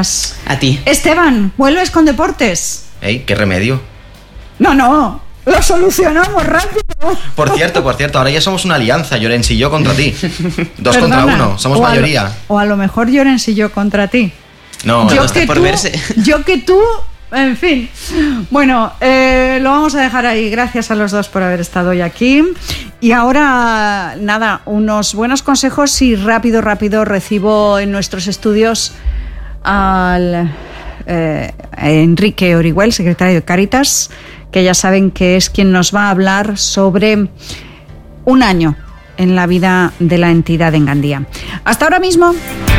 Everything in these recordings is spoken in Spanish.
gracias. A ti. Esteban, ¿vuelves con deportes? ¿Ey? ¿Qué remedio? No, lo solucionamos rápido. Por cierto, ahora ya somos una alianza, Llorens y yo contra ti. 2 contra 1, somos mayoría. O a lo mejor Llorens y yo contra ti. No, yo que por verse. Yo que tú, en fin. Bueno, lo vamos a dejar ahí. Gracias a los dos por haber estado hoy aquí. Y ahora, nada, unos buenos consejos y rápido recibo en nuestros estudios al Enrique Orihuel, secretario de Cáritas, que ya saben que es quien nos va a hablar sobre un año en la vida de la entidad en Gandía. Hasta ahora mismo.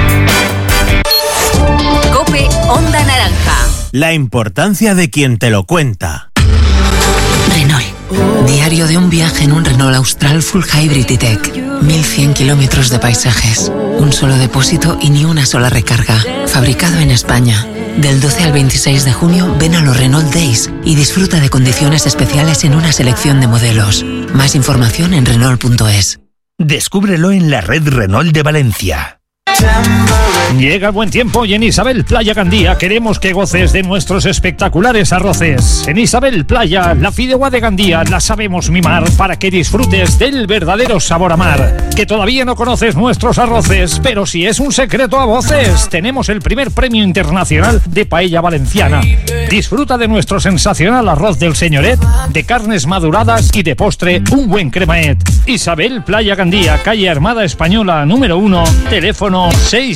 COPE Onda Naranja. La importancia de quien te lo cuenta. Renault. Diario de un viaje en un Renault Austral Full Hybrid E-Tech. 1100 kilómetros de paisajes. Un solo depósito y ni una sola recarga. Fabricado en España. Del 12 al 26 de junio ven a los Renault Days y disfruta de condiciones especiales en una selección de modelos. Más información en Renault.es. Descúbrelo en la red Renault de Valencia. Llega el buen tiempo y en Isabel Playa Gandía queremos que goces de nuestros espectaculares arroces. En Isabel Playa, la fideuá de Gandía la sabemos mimar para que disfrutes del verdadero sabor a mar. Que todavía no conoces nuestros arroces, pero si es un secreto a voces, tenemos el primer premio internacional de paella valenciana. Disfruta de nuestro sensacional arroz del señoret, de carnes maduradas y de postre un buen cremaet. Isabel Playa Gandía, calle Armada Española número 1, teléfono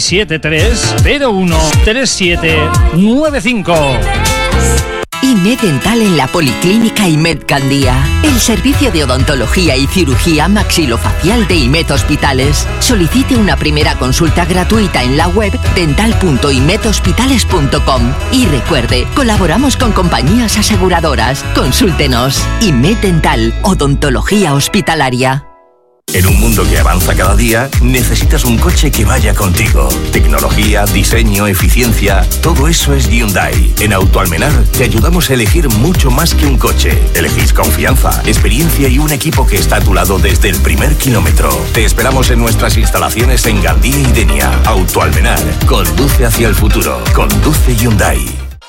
673-013795. IMED Dental en la Policlínica IMED Gandía. El servicio de odontología y cirugía maxilofacial de IMED Hospitales. Solicite una primera consulta gratuita en la web dental.imedhospitales.com. Y recuerde, colaboramos con compañías aseguradoras. Consúltenos. IMED Dental, odontología hospitalaria. En un mundo que avanza cada día, necesitas un coche que vaya contigo. Tecnología, diseño, eficiencia, todo eso es Hyundai. En Autoalmenar te ayudamos a elegir mucho más que un coche. Elegís confianza, experiencia y un equipo que está a tu lado desde el primer kilómetro. Te esperamos en nuestras instalaciones en Gandía y Denia. Autoalmenar, conduce hacia el futuro. Conduce Hyundai.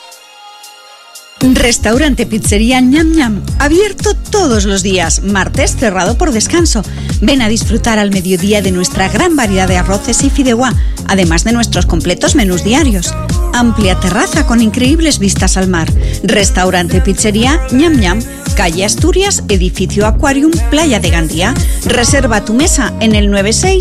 Restaurante Pizzería Ñam Ñam, abierto todos los días, martes cerrado por descanso. Ven a disfrutar al mediodía de nuestra gran variedad de arroces y fideuá, además de nuestros completos menús diarios. Amplia terraza con increíbles vistas al mar. Restaurante Pizzería Ñam Ñam, calle Asturias, edificio Aquarium, Playa de Gandía. Reserva tu mesa en el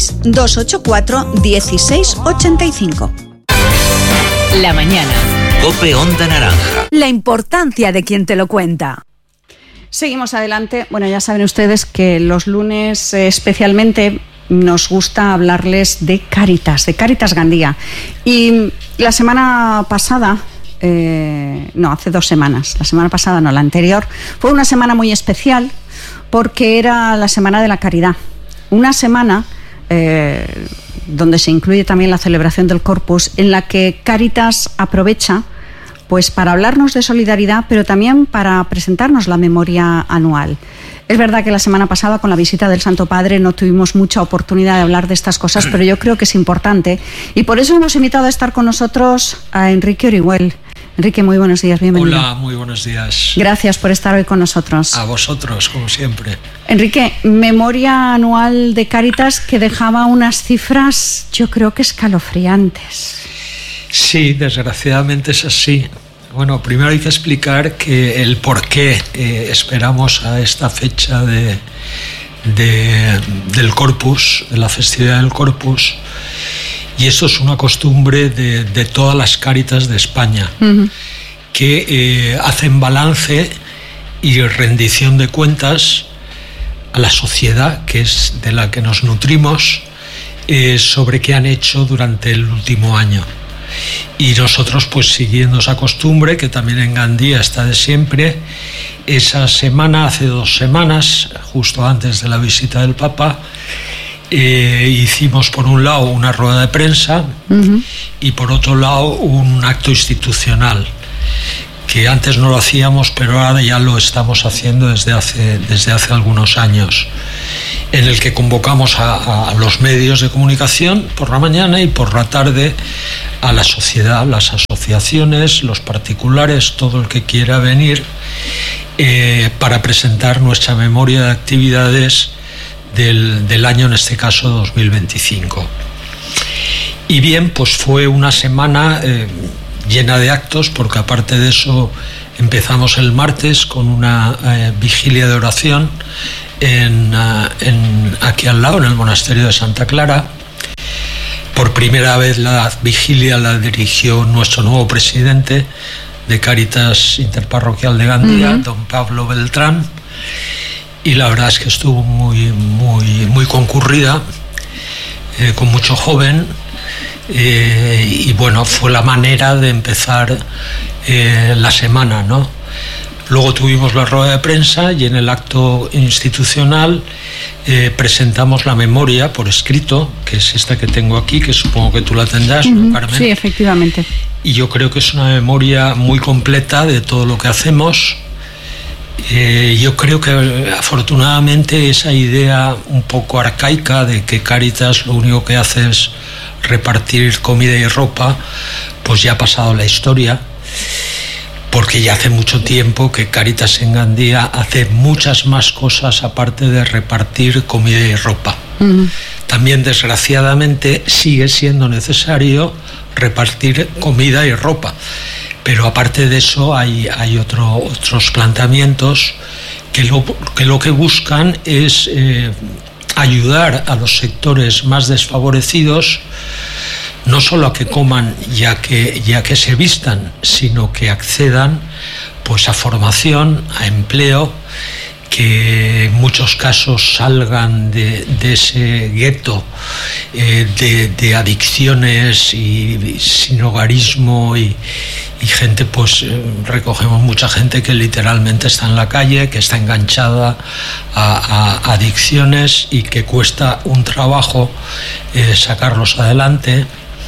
96-284-1685. La mañana. COPE Onda Naranja. La importancia de quien te lo cuenta. Seguimos adelante. Bueno, ya saben ustedes que los lunes especialmente nos gusta hablarles de Cáritas Gandía. Y la semana pasada, hace 2 semanas, la semana pasada no, la anterior, fue una semana muy especial porque era la Semana de la Caridad. Una semana donde se incluye también la celebración del Corpus, en la que Cáritas aprovecha pues para hablarnos de solidaridad, pero también para presentarnos la memoria anual. Es verdad que la semana pasada, con la visita del Santo Padre, no tuvimos mucha oportunidad de hablar de estas cosas, pero yo creo que es importante, y por eso hemos invitado a estar con nosotros a Enrique Orihuel. Enrique, muy buenos días, bienvenido. Hola, muy buenos días. Gracias por estar hoy con nosotros. A vosotros, como siempre. Enrique, memoria anual de Cáritas que dejaba unas cifras, yo creo que escalofriantes. Sí, desgraciadamente es así. Bueno, primero hay que explicar que el por qué esperamos a esta fecha del Corpus, de la festividad del Corpus. Y esto es una costumbre de todas las Cáritas de España, que hacen balance y rendición de cuentas a la sociedad, que es de la que nos nutrimos, sobre qué han hecho durante el último año. Y nosotros, pues siguiendo esa costumbre, que también en Gandía está de siempre, esa semana, hace 2 semanas, justo antes de la visita del Papa, hicimos por un lado una rueda de prensa y por otro lado un acto institucional, que antes no lo hacíamos, pero ahora ya lo estamos haciendo desde hace algunos años, en el que convocamos a los medios de comunicación por la mañana y por la tarde a la sociedad, las asociaciones asociaciones, los particulares, todo el que quiera venir para presentar nuestra memoria de actividades del año, en este caso 2025. Y bien, pues fue una semana llena de actos, porque aparte de eso empezamos el martes con una vigilia de oración aquí al lado, en el monasterio de Santa Clara. Por primera vez la vigilia la dirigió nuestro nuevo presidente de Cáritas Interparroquial de Gandía, don Pablo Beltrán, y la verdad es que estuvo muy concurrida, con mucho joven, y bueno, fue la manera de empezar la semana, ¿no? Luego tuvimos la rueda de prensa y en el acto institucional presentamos la memoria por escrito, que es esta que tengo aquí, que supongo que tú la tendrás, ¿no, Carmen? Sí, efectivamente. Y yo creo que es una memoria muy completa de todo lo que hacemos. Yo creo que afortunadamente esa idea un poco arcaica de que Cáritas lo único que hace es repartir comida y ropa, pues ya ha pasado la historia, porque ya hace mucho tiempo que Cáritas en Gandía hace muchas más cosas aparte de repartir comida y ropa. También, desgraciadamente, sigue siendo necesario repartir comida y ropa, pero aparte de eso hay otros planteamientos que lo que buscan es ayudar a los sectores más desfavorecidos, no solo a que coman ya que se vistan, sino que accedan pues a formación, a empleo, que en muchos casos salgan de ese gueto de adicciones y sin hogarismo y gente, pues recogemos mucha gente que literalmente está en la calle, que está enganchada a adicciones y que cuesta un trabajo sacarlos adelante.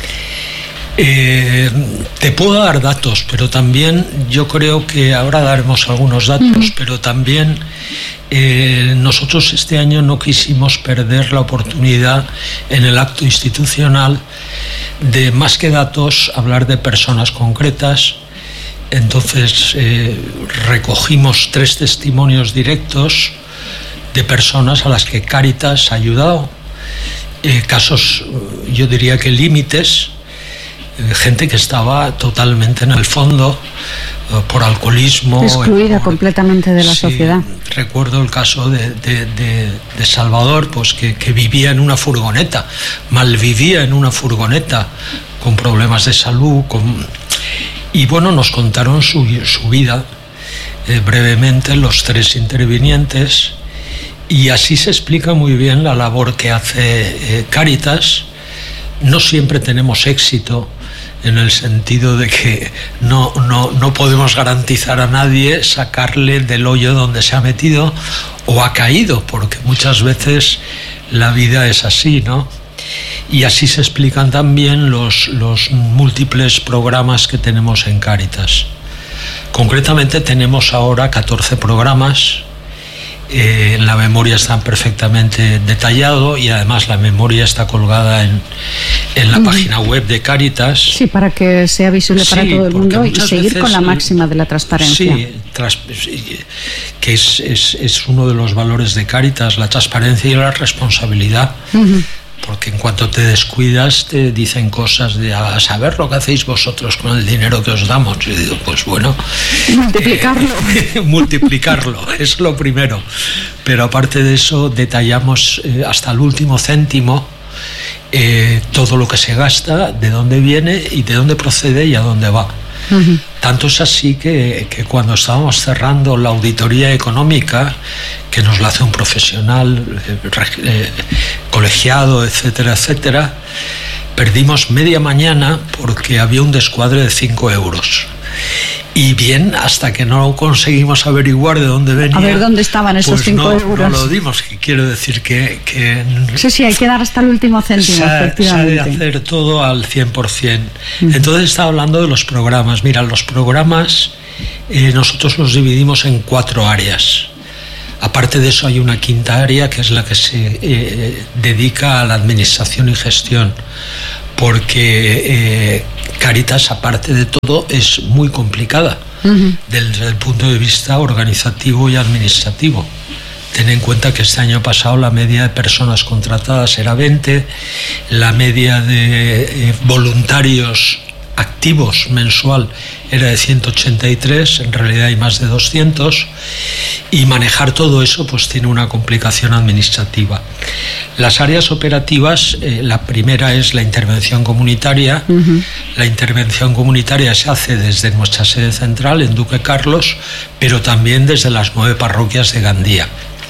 Te puedo dar datos, pero también yo creo que ahora daremos algunos datos, pero también nosotros este año no quisimos perder la oportunidad en el acto institucional de, más que datos, hablar de personas concretas. Entonces recogimos 3 testimonios directos de personas a las que Cáritas ha ayudado, casos, yo diría que límites, gente que estaba totalmente en el fondo por alcoholismo, excluida completamente de la sociedad. Recuerdo el caso de Salvador, pues que vivía en una furgoneta, malvivía en una furgoneta, con problemas de salud, y bueno, nos contaron su vida brevemente los 3 intervinientes, y así se explica muy bien la labor que hace Cáritas. No siempre tenemos éxito, en el sentido de que no podemos garantizar a nadie sacarle del hoyo donde se ha metido o ha caído, porque muchas veces la vida es así, ¿no? Y así se explican también los múltiples programas que tenemos en Cáritas. Concretamente tenemos ahora 14 programas. En la memoria están perfectamente detallado, y además la memoria está colgada en la página web de Cáritas. Sí, para que sea visible para todo el mundo y seguir con la máxima de la transparencia. Sí, que es uno de los valores de Cáritas, la transparencia y la responsabilidad. Porque en cuanto te descuidas te dicen cosas de a saber lo que hacéis vosotros con el dinero que os damos. Yo digo, pues bueno, multiplicarlo es lo primero, pero aparte de eso detallamos hasta el último céntimo todo lo que se gasta, de dónde viene y de dónde procede y a dónde va. Tanto es así que cuando estábamos cerrando la auditoría económica, que nos la hace un profesional colegiado, etcétera, etcétera, perdimos media mañana porque había un descuadre de 5 euros. Y bien, hasta que no conseguimos averiguar de dónde venía, a ver dónde estaban esos 5 euros. No lo dimos, que quiero decir que sí, hay que dar hasta el último céntimo, efectivamente. Se ha de hacer todo al 100%. Entonces estaba hablando de los programas. Mira, los programas nosotros los dividimos en 4 áreas. Aparte de eso hay una quinta área, que es la que se dedica a la administración y gestión, porque Cáritas, aparte de todo, es muy complicada desde el punto de vista organizativo y administrativo. Ten en cuenta que este año pasado la media de personas contratadas era 20, la media de voluntarios activos mensual era de 183, en realidad hay más de 200, y manejar todo eso pues tiene una complicación administrativa. Las áreas operativas, la primera es la intervención comunitaria. La intervención comunitaria se hace desde nuestra sede central en Duque Carlos, pero también desde las 9 parroquias de Gandía.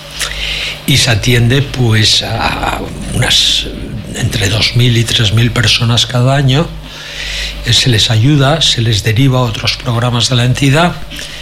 Y se atiende pues a unas entre 2.000 y 3.000 personas cada año. Se les ayuda, se les deriva a otros programas de la entidad,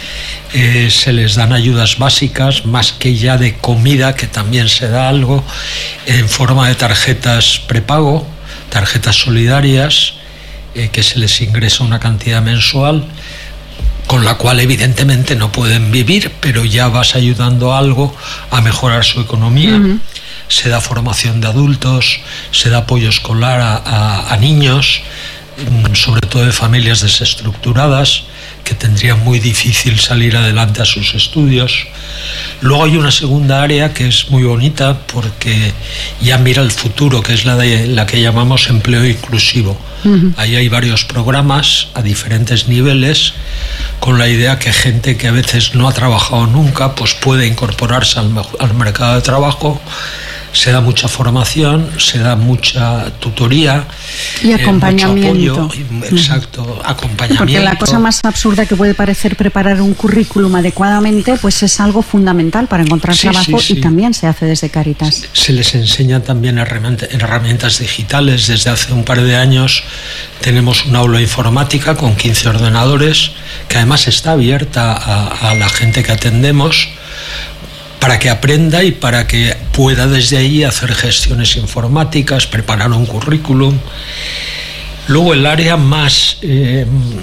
se les dan ayudas básicas, más que ya de comida, que también se da algo, en forma de tarjetas prepago, tarjetas solidarias, que se les ingresa una cantidad mensual, con la cual evidentemente no pueden vivir, pero ya vas ayudando algo a mejorar su economía. Se da formación de adultos, se da apoyo escolar a niños, sobre todo de familias desestructuradas, que tendrían muy difícil salir adelante a sus estudios. Luego hay una segunda área que es muy bonita porque ya mira el futuro, que es la que llamamos empleo inclusivo. Ahí hay varios programas a diferentes niveles, con la idea que gente que a veces no ha trabajado nunca pues puede incorporarse al mercado de trabajo. Se da mucha formación, se da mucha tutoría y acompañamiento. Mucho apoyo, exacto, acompañamiento. Porque la cosa más absurda que puede parecer preparar un currículum adecuadamente, pues es algo fundamental para encontrar trabajo, y también se hace desde Cáritas. Se les enseñan también herramientas digitales. Desde hace un par de años tenemos un aula informática con 15 ordenadores, que además está abierta a la gente que atendemos, para que aprenda y para que pueda desde ahí hacer gestiones informáticas, preparar un currículum. Luego el área más de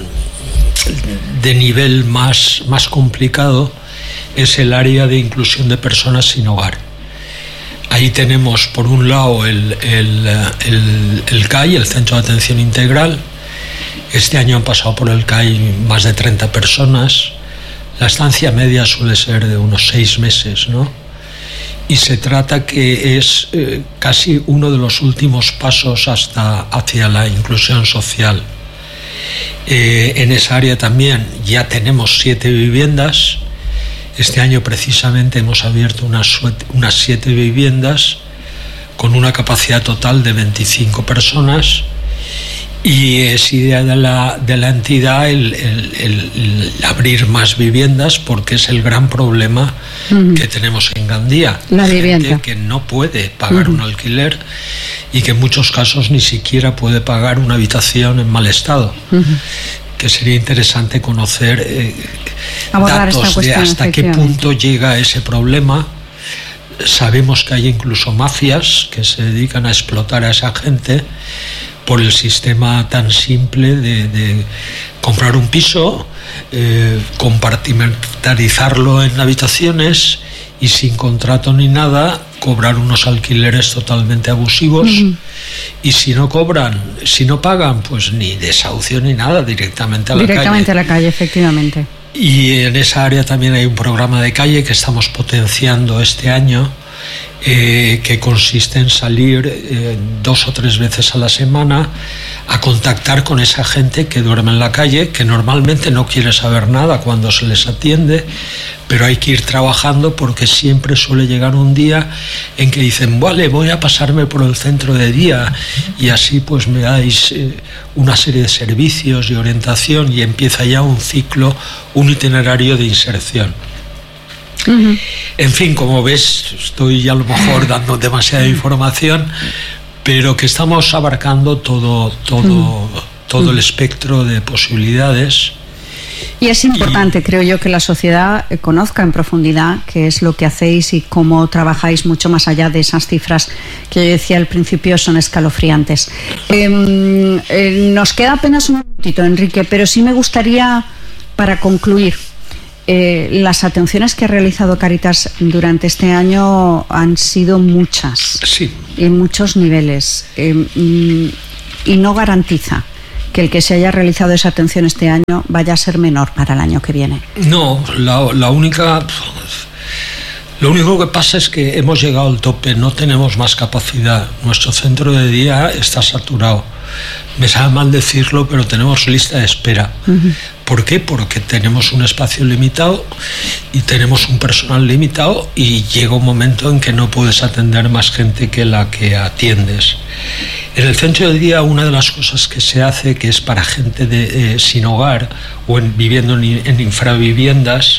nivel más complicado es el área de inclusión de personas sin hogar. Ahí tenemos por un lado el CAI, el Centro de Atención Integral. Este año han pasado por el CAI más de 30 personas. La estancia media suele ser de unos 6 meses, ¿no? Y se trata que es casi uno de los últimos pasos hacia la inclusión social. En esa área también ya tenemos 7 viviendas. Este año precisamente hemos abierto unas 7 viviendas con una capacidad total de 25 personas. Y es idea de la entidad el abrir más viviendas, porque es el gran problema que tenemos en Gandía. La vivienda. Gente que no puede pagar un alquiler y que en muchos casos ni siquiera puede pagar una habitación en mal estado. Que sería interesante conocer datos de hasta qué punto llega ese problema. Sabemos que hay incluso mafias que se dedican a explotar a esa gente por el sistema tan simple de comprar un piso, compartimentalizarlo en habitaciones y sin contrato ni nada, cobrar unos alquileres totalmente abusivos. Y si no pagan, pues ni desahucio ni nada, directamente a la calle. Directamente a la calle, efectivamente. Y en esa área también hay un programa de calle que estamos potenciando este año, que consiste en salir 2 o 3 veces a la semana a contactar con esa gente que duerme en la calle, que normalmente no quiere saber nada cuando se les atiende, pero hay que ir trabajando, porque siempre suele llegar un día en que dicen, vale, voy a pasarme por el centro de día y así pues me dais una serie de servicios y orientación, y empieza ya un ciclo, un itinerario de inserción. En fin, como ves, estoy a lo mejor dando demasiada información, pero que estamos abarcando todo el espectro de posibilidades. Y es importante, creo yo, que la sociedad conozca en profundidad qué es lo que hacéis y cómo trabajáis, mucho más allá de esas cifras que yo decía al principio son escalofriantes. Nos queda apenas un minutito, Enrique, pero sí me gustaría, para concluir, las atenciones que ha realizado Cáritas durante este año han sido muchas, sí, en muchos niveles. y no garantiza que el que se haya realizado esa atención este año vaya a ser menor para el año que viene. No, lo único que pasa es que hemos llegado al tope, no tenemos más capacidad. Nuestro centro de día está saturado. Me sabe mal decirlo, pero tenemos lista de espera. ¿Por qué? Porque tenemos un espacio limitado y tenemos un personal limitado y llega un momento en que no puedes atender más gente que la que atiendes. En el centro de día, una de las cosas que se hace, que es para gente sin hogar o viviendo en infraviviendas,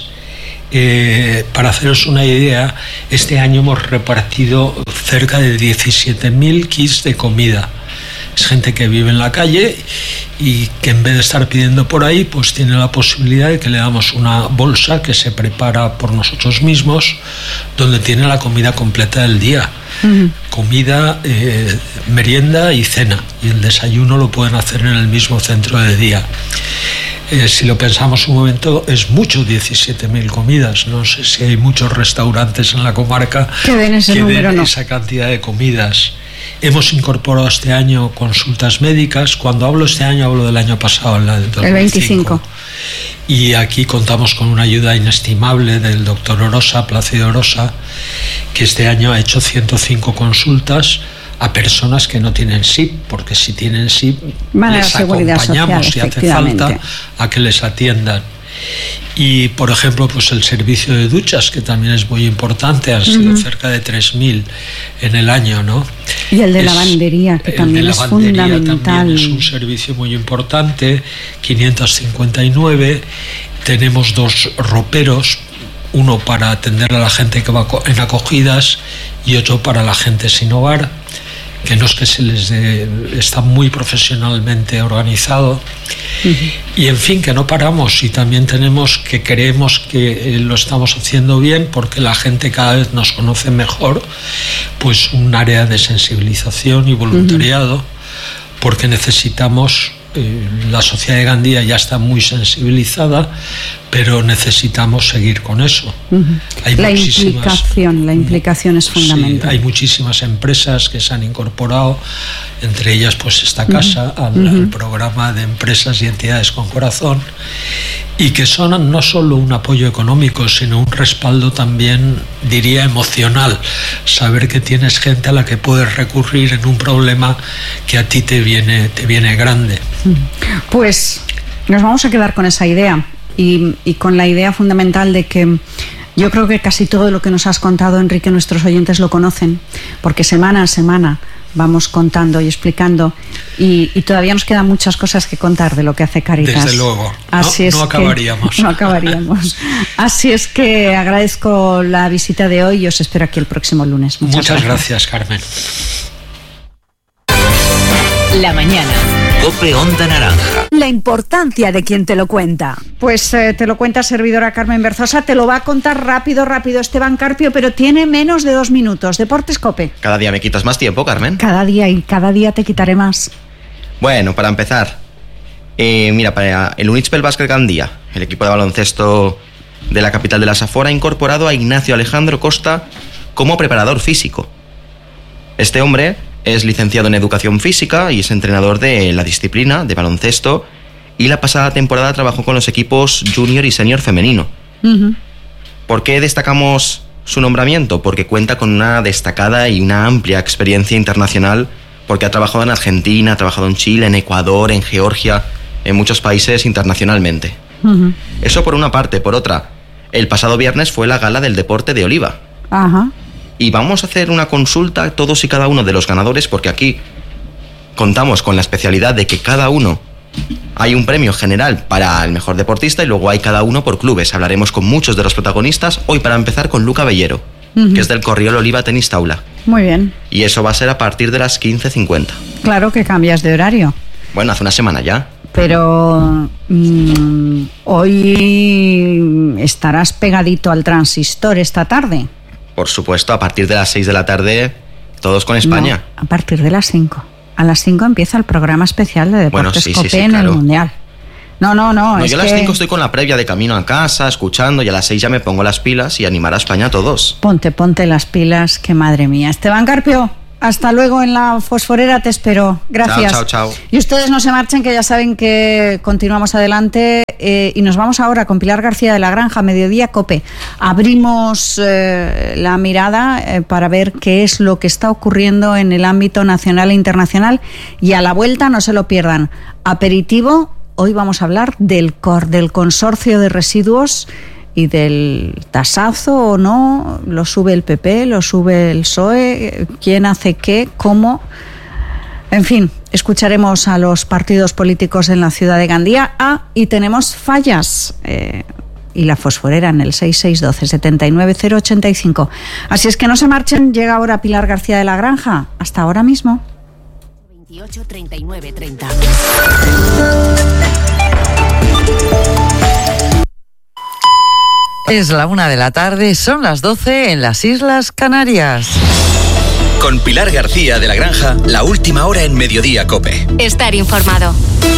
para haceros una idea, este año hemos repartido cerca de 17.000 kits de comida. Es gente que vive en la calle y que en vez de estar pidiendo por ahí, pues tiene la posibilidad de que le damos una bolsa que se prepara por nosotros mismos, donde tiene la comida completa del día. Comida, merienda y cena. Y el desayuno lo pueden hacer en el mismo centro de día. Si lo pensamos un momento, es mucho, 17.000 comidas. No sé si hay muchos restaurantes en la comarca que den esa cantidad de comidas. Hemos incorporado este año consultas médicas. Cuando hablo este año, hablo del año pasado, el 25. Y aquí contamos con una ayuda inestimable del doctor Orosa, Plácido Orosa, que este año ha hecho 105 consultas a personas que no tienen SIP, porque si tienen SIP les acompañamos si hace falta a que les atiendan. Y por ejemplo, pues el servicio de duchas, que también es muy importante, han sido cerca de 3.000 en el año, ¿no? Y el de lavandería, que también es fundamental. También es un servicio muy importante, 559. Tenemos 2 roperos, uno para atender a la gente que va en acogidas y otro para la gente sin hogar, que no es que se les está muy profesionalmente organizado. Y en fin, que no paramos, y también creemos que lo estamos haciendo bien, porque la gente cada vez nos conoce mejor, pues un área de sensibilización y voluntariado, porque necesitamos, la sociedad de Gandía ya está muy sensibilizada, pero necesitamos seguir con eso. La implicación es fundamental. Sí, hay muchísimas empresas que se han incorporado, entre ellas pues esta casa, al programa de empresas y entidades con corazón, y que son no solo un apoyo económico, sino un respaldo también, diría, emocional. Saber que tienes gente a la que puedes recurrir en un problema que a ti te viene grande. Pues nos vamos a quedar con esa idea. Y con la idea fundamental de que yo creo que casi todo lo que nos has contado, Enrique, nuestros oyentes lo conocen, porque semana a semana vamos contando y explicando, y todavía nos quedan muchas cosas que contar de lo que hace Cáritas. Desde luego, no acabaríamos. No acabaríamos. Así es que agradezco la visita de hoy y os espero aquí el próximo lunes. Muchas gracias, Carmen. La mañana. COPE Onda Naranja. La importancia de quien te lo cuenta. Pues te lo cuenta servidora Carmen Berzosa, te lo va a contar rápido Esteban Carpio, pero tiene menos de 2 minutos. Deportes COPE. Cada día me quitas más tiempo, Carmen. Cada día te quitaré más. Bueno, para empezar, mira, para el Unitspel Básquet Gandía, el equipo de baloncesto de la capital de la Safor ha incorporado a Ignacio Alejandro Costa como preparador físico. Este hombre es licenciado en Educación Física y es entrenador de la disciplina de baloncesto, y la pasada temporada trabajó con los equipos junior y senior femenino. ¿Por qué destacamos su nombramiento? Porque cuenta con una destacada y una amplia experiencia internacional, porque ha trabajado en Argentina, ha trabajado en Chile, en Ecuador, en Georgia, en muchos países internacionalmente. Eso por una parte. Por otra, el pasado viernes fue la gala del deporte de Oliva. Y vamos a hacer una consulta todos y cada uno de los ganadores, porque aquí contamos con la especialidad de que cada uno hay un premio general para el mejor deportista y luego hay cada uno por clubes. Hablaremos con muchos de los protagonistas. Hoy, para empezar, con Luca Bellero, que es del Corriol Oliva Tenis Taula. Muy bien. Y eso va a ser a partir de las 15:50. Claro que cambias de horario. Bueno, hace una semana ya. Pero hoy estarás pegadito al transistor esta tarde. Por supuesto, a partir de las 6 de la tarde, todos con España. No, a partir de las 5. A las 5 empieza el programa especial de Deportes COPE en el Mundial. No, es yo a las 5 estoy con la previa de camino a casa, escuchando, y a las 6 ya me pongo las pilas y animar a España a todos. Ponte las pilas, que madre mía. Esteban Carpio, Hasta luego en la fosforera, te espero. Gracias. Chao. Y ustedes no se marchen, que ya saben que continuamos adelante y nos vamos ahora con Pilar García de la Granja, Mediodía COPE. Abrimos la mirada para ver qué es lo que está ocurriendo en el ámbito nacional e internacional, y a la vuelta no se lo pierdan. Aperitivo, hoy vamos a hablar del consorcio de residuos y del tasazo o no, lo sube el PP, lo sube el PSOE, quién hace qué, cómo. En fin, escucharemos a los partidos políticos en la ciudad de Gandía. Y tenemos fallas. Y la fosforera en el 6612-79085. Así es que no se marchen, llega ahora Pilar García de la Granja. Hasta ahora mismo. 28 39 30. Es la 1:00 p.m, son las 12 en las Islas Canarias. Con Pilar García de la Granja, la última hora en Mediodía COPE. Estar informado.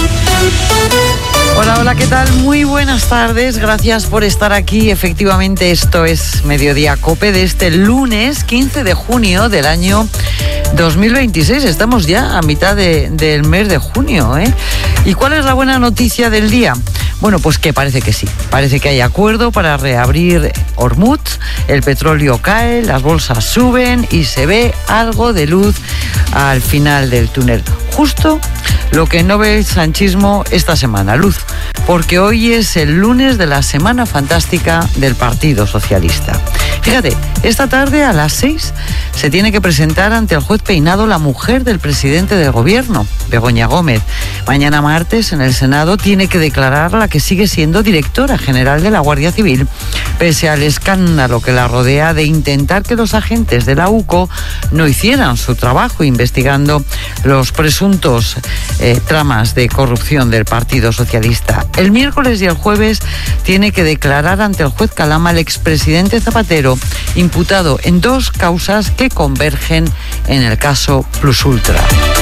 Hola, ¿qué tal? Muy buenas tardes, gracias por estar aquí. Efectivamente, esto es Mediodía COPE de este lunes 15 de junio del año 2026. Estamos ya a mitad del mes de junio, ¿eh? ¿Y cuál es la buena noticia del día? Bueno, pues que parece que sí. Parece que hay acuerdo para reabrir Hormuz, el petróleo cae, las bolsas suben y se ve algo de luz al final del túnel. Justo lo que no ve el sanchismo esta semana, luz, porque hoy es el lunes de la Semana Fantástica del Partido Socialista. Fíjate, esta tarde a las 6 se tiene que presentar ante el juez Peinado la mujer del presidente del gobierno, Begoña Gómez. Mañana martes en el Senado tiene que declarar la que sigue siendo directora general de la Guardia Civil, pese al escándalo que la rodea de intentar que los agentes de la UCO no hicieran su trabajo investigando los presuntos tramas de corrupción del Partido Socialista. El miércoles y el jueves tiene que declarar ante el juez Calama el expresidente Zapatero, imputado en 2 causas que convergen en el caso Plus Ultra.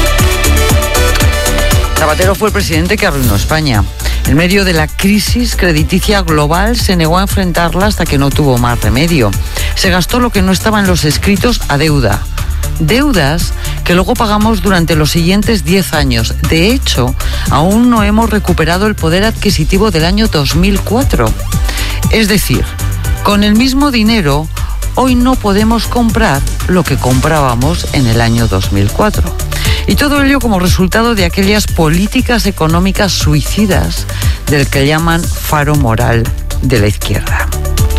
Zapatero fue el presidente que arruinó España. En medio de la crisis crediticia global se negó a enfrentarla hasta que no tuvo más remedio. Se gastó lo que no estaba en los escritos a deuda. Deudas que luego pagamos durante los siguientes 10 años. De hecho, aún no hemos recuperado el poder adquisitivo del año 2004. Es decir, con el mismo dinero, hoy no podemos comprar lo que comprábamos en el año 2004. Y todo ello como resultado de aquellas políticas económicas suicidas del que llaman faro moral de la izquierda.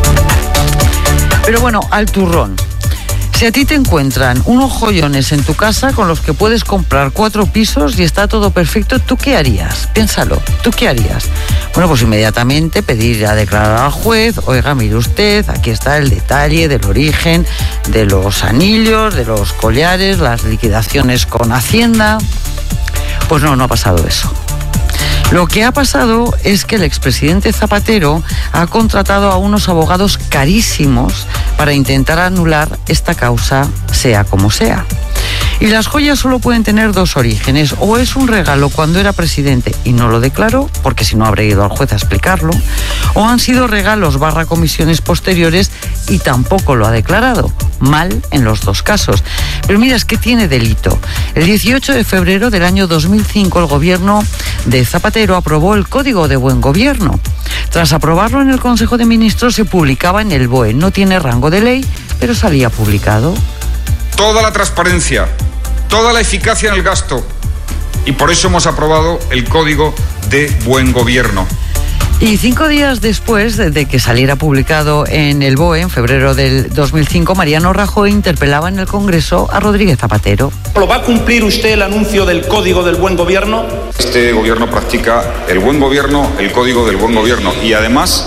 Pero bueno, al turrón. Si a ti te encuentran unos joyones en tu casa con los que puedes comprar 4 pisos y está todo perfecto, ¿tú qué harías? Piénsalo, ¿tú qué harías? Bueno, pues inmediatamente pedir a declarar al juez: oiga, mire usted, aquí está el detalle del origen de los anillos, de los collares, las liquidaciones con Hacienda. Pues no ha pasado eso. Lo que ha pasado es que el expresidente Zapatero ha contratado a unos abogados carísimos para intentar anular esta causa, sea como sea. Y las joyas solo pueden tener 2 orígenes: o es un regalo cuando era presidente y no lo declaró, porque si no habría ido al juez a explicarlo, o han sido regalos / comisiones posteriores y tampoco lo ha declarado. Mal en los 2 casos. Pero mira, es que tiene delito. El 18 de febrero del año 2005 el gobierno de Zapatero aprobó el Código de Buen Gobierno. Tras aprobarlo en el Consejo de Ministros se publicaba en el BOE. No tiene rango de ley, pero salía publicado. Toda la transparencia, toda la eficacia en el gasto, y por eso hemos aprobado el Código de Buen Gobierno. Y 5 días después de que saliera publicado en el BOE, en febrero del 2005, Mariano Rajoy interpelaba en el Congreso a Rodríguez Zapatero. ¿Lo va a cumplir usted el anuncio del Código del Buen Gobierno? Este gobierno practica el buen gobierno, el Código del Buen Gobierno, y además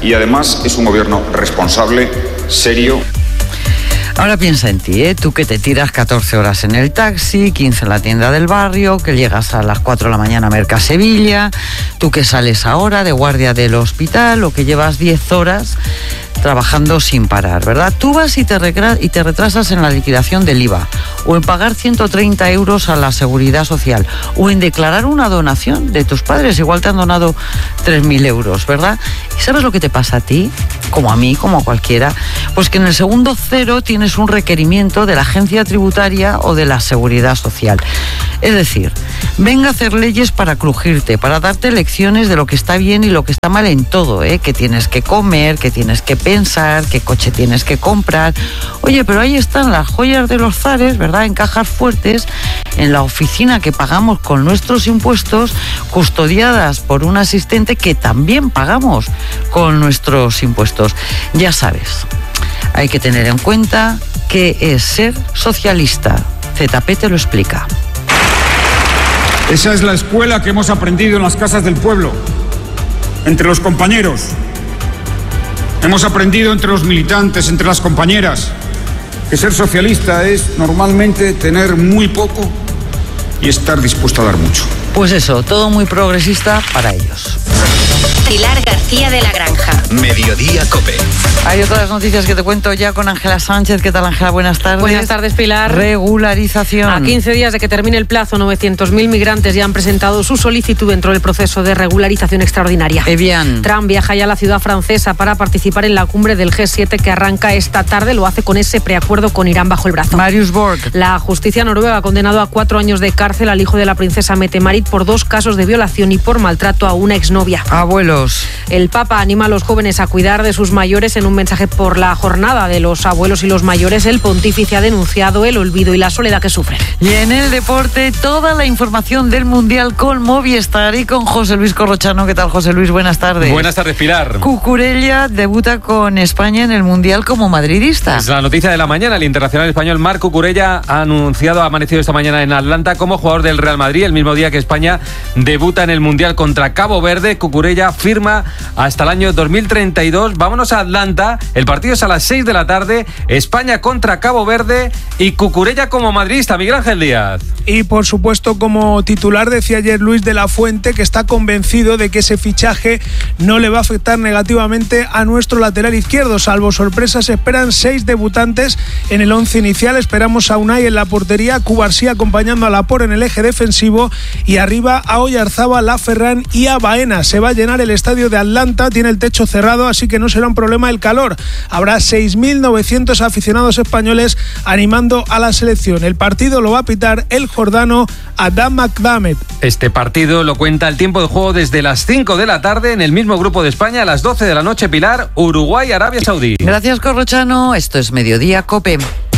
es un gobierno responsable, serio. Ahora piensa en ti, tú que te tiras 14 horas en el taxi, 15 en la tienda del barrio, que llegas a las 4 de la mañana a Mercasevilla, tú que sales ahora de guardia del hospital o que llevas 10 horas trabajando sin parar, ¿verdad? Tú vas y te retrasas en la liquidación del IVA, o en pagar 130 euros a la Seguridad Social, o en declarar una donación de tus padres, igual te han donado 3.000 euros, ¿verdad? ¿Y sabes lo que te pasa a ti? como a mí, como a cualquiera, pues que en el segundo 0 tienes un requerimiento de la agencia tributaria o de la seguridad social. Es decir, venga a hacer leyes para crujirte, para darte lecciones de lo que está bien y lo que está mal en todo, que tienes que comer, que tienes que pensar, qué coche tienes que comprar. Oye, pero ahí están las joyas de los zares, ¿verdad? En cajas fuertes, en la oficina que pagamos con nuestros impuestos, custodiadas por un asistente que también pagamos con nuestros impuestos. Ya sabes, hay que tener en cuenta qué es ser socialista. ZP te lo explica. Esa es la escuela que hemos aprendido en las casas del pueblo, entre los compañeros. Hemos aprendido entre los militantes, entre las compañeras, que ser socialista es normalmente tener muy poco y estar dispuesto a dar mucho. Pues eso, todo muy progresista para ellos. Pilar García de la Granja. Mediodía COPE. Hay otras noticias que te cuento ya con Ángela Sánchez. ¿Qué tal, Ángela? Buenas tardes. Buenas tardes, Pilar. Regularización. A 15 días de que termine el plazo, 900.000 migrantes ya han presentado su solicitud dentro del proceso de regularización extraordinaria. Bien. Trump viaja ya a la ciudad francesa para participar en la cumbre del G7 que arranca esta tarde. Lo hace con ese preacuerdo con Irán bajo el brazo. Marius Borg. La justicia noruega ha condenado a 4 años de cárcel al hijo de la princesa Mette-Marit por 2 casos de violación y por maltrato a una exnovia. Abuelos. El Papa anima a los jóvenes a cuidar de sus mayores. En un mensaje por la jornada de los abuelos y los mayores, el pontífice ha denunciado el olvido y la soledad que sufren. Y en el deporte, toda la información del Mundial con Movistar y con José Luis Corrochano. ¿Qué tal, José Luis? Buenas tardes. Buenas tardes, Pilar. Cucurella debuta con España en el Mundial como madridista. Es la noticia de la mañana. El internacional español Marc Cucurella ha amanecido esta mañana en Atlanta como jugador del Real Madrid, el mismo día que España debuta en el Mundial contra Cabo Verde. Cucurella firma hasta el año 2032. Vámonos a Atlanta. El partido es a las 6 de la tarde. España contra Cabo Verde y Cucurella como madridista. Miguel Ángel Díaz. Y por supuesto, como titular, decía ayer Luis de la Fuente que está convencido de que ese fichaje no le va a afectar negativamente a nuestro lateral izquierdo. Salvo sorpresas, se esperan 6 debutantes en el 11 inicial. Esperamos a Unai en la portería, Cubarsí acompañando a Laporte en el eje defensivo y arriba a Oyarzábal, a Ferran y a Baena. Se va a llenar el estadio de Atlanta, tiene el techo cerrado, así que no será un problema el calor. Habrá 6.900 aficionados españoles animando a la selección. El partido lo va a pitar el jordano Adam McDermott. Este partido lo cuenta el tiempo de juego desde las 5 de la tarde en el mismo grupo de España, a las 12 de la noche, Pilar, Uruguay, Arabia Saudí. Gracias, Corrochano. Esto es Mediodía COPE.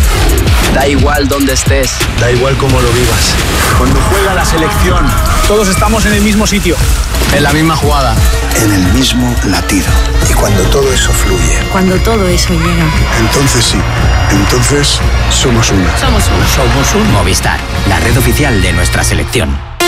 Da igual donde estés, da igual cómo lo vivas. Cuando juega la selección, todos estamos en el mismo sitio, en la misma jugada, en el mismo latido. Y cuando todo eso fluye, cuando todo eso llega, entonces sí, entonces somos uno. Somos uno. Somos un Movistar, la red oficial de nuestra selección.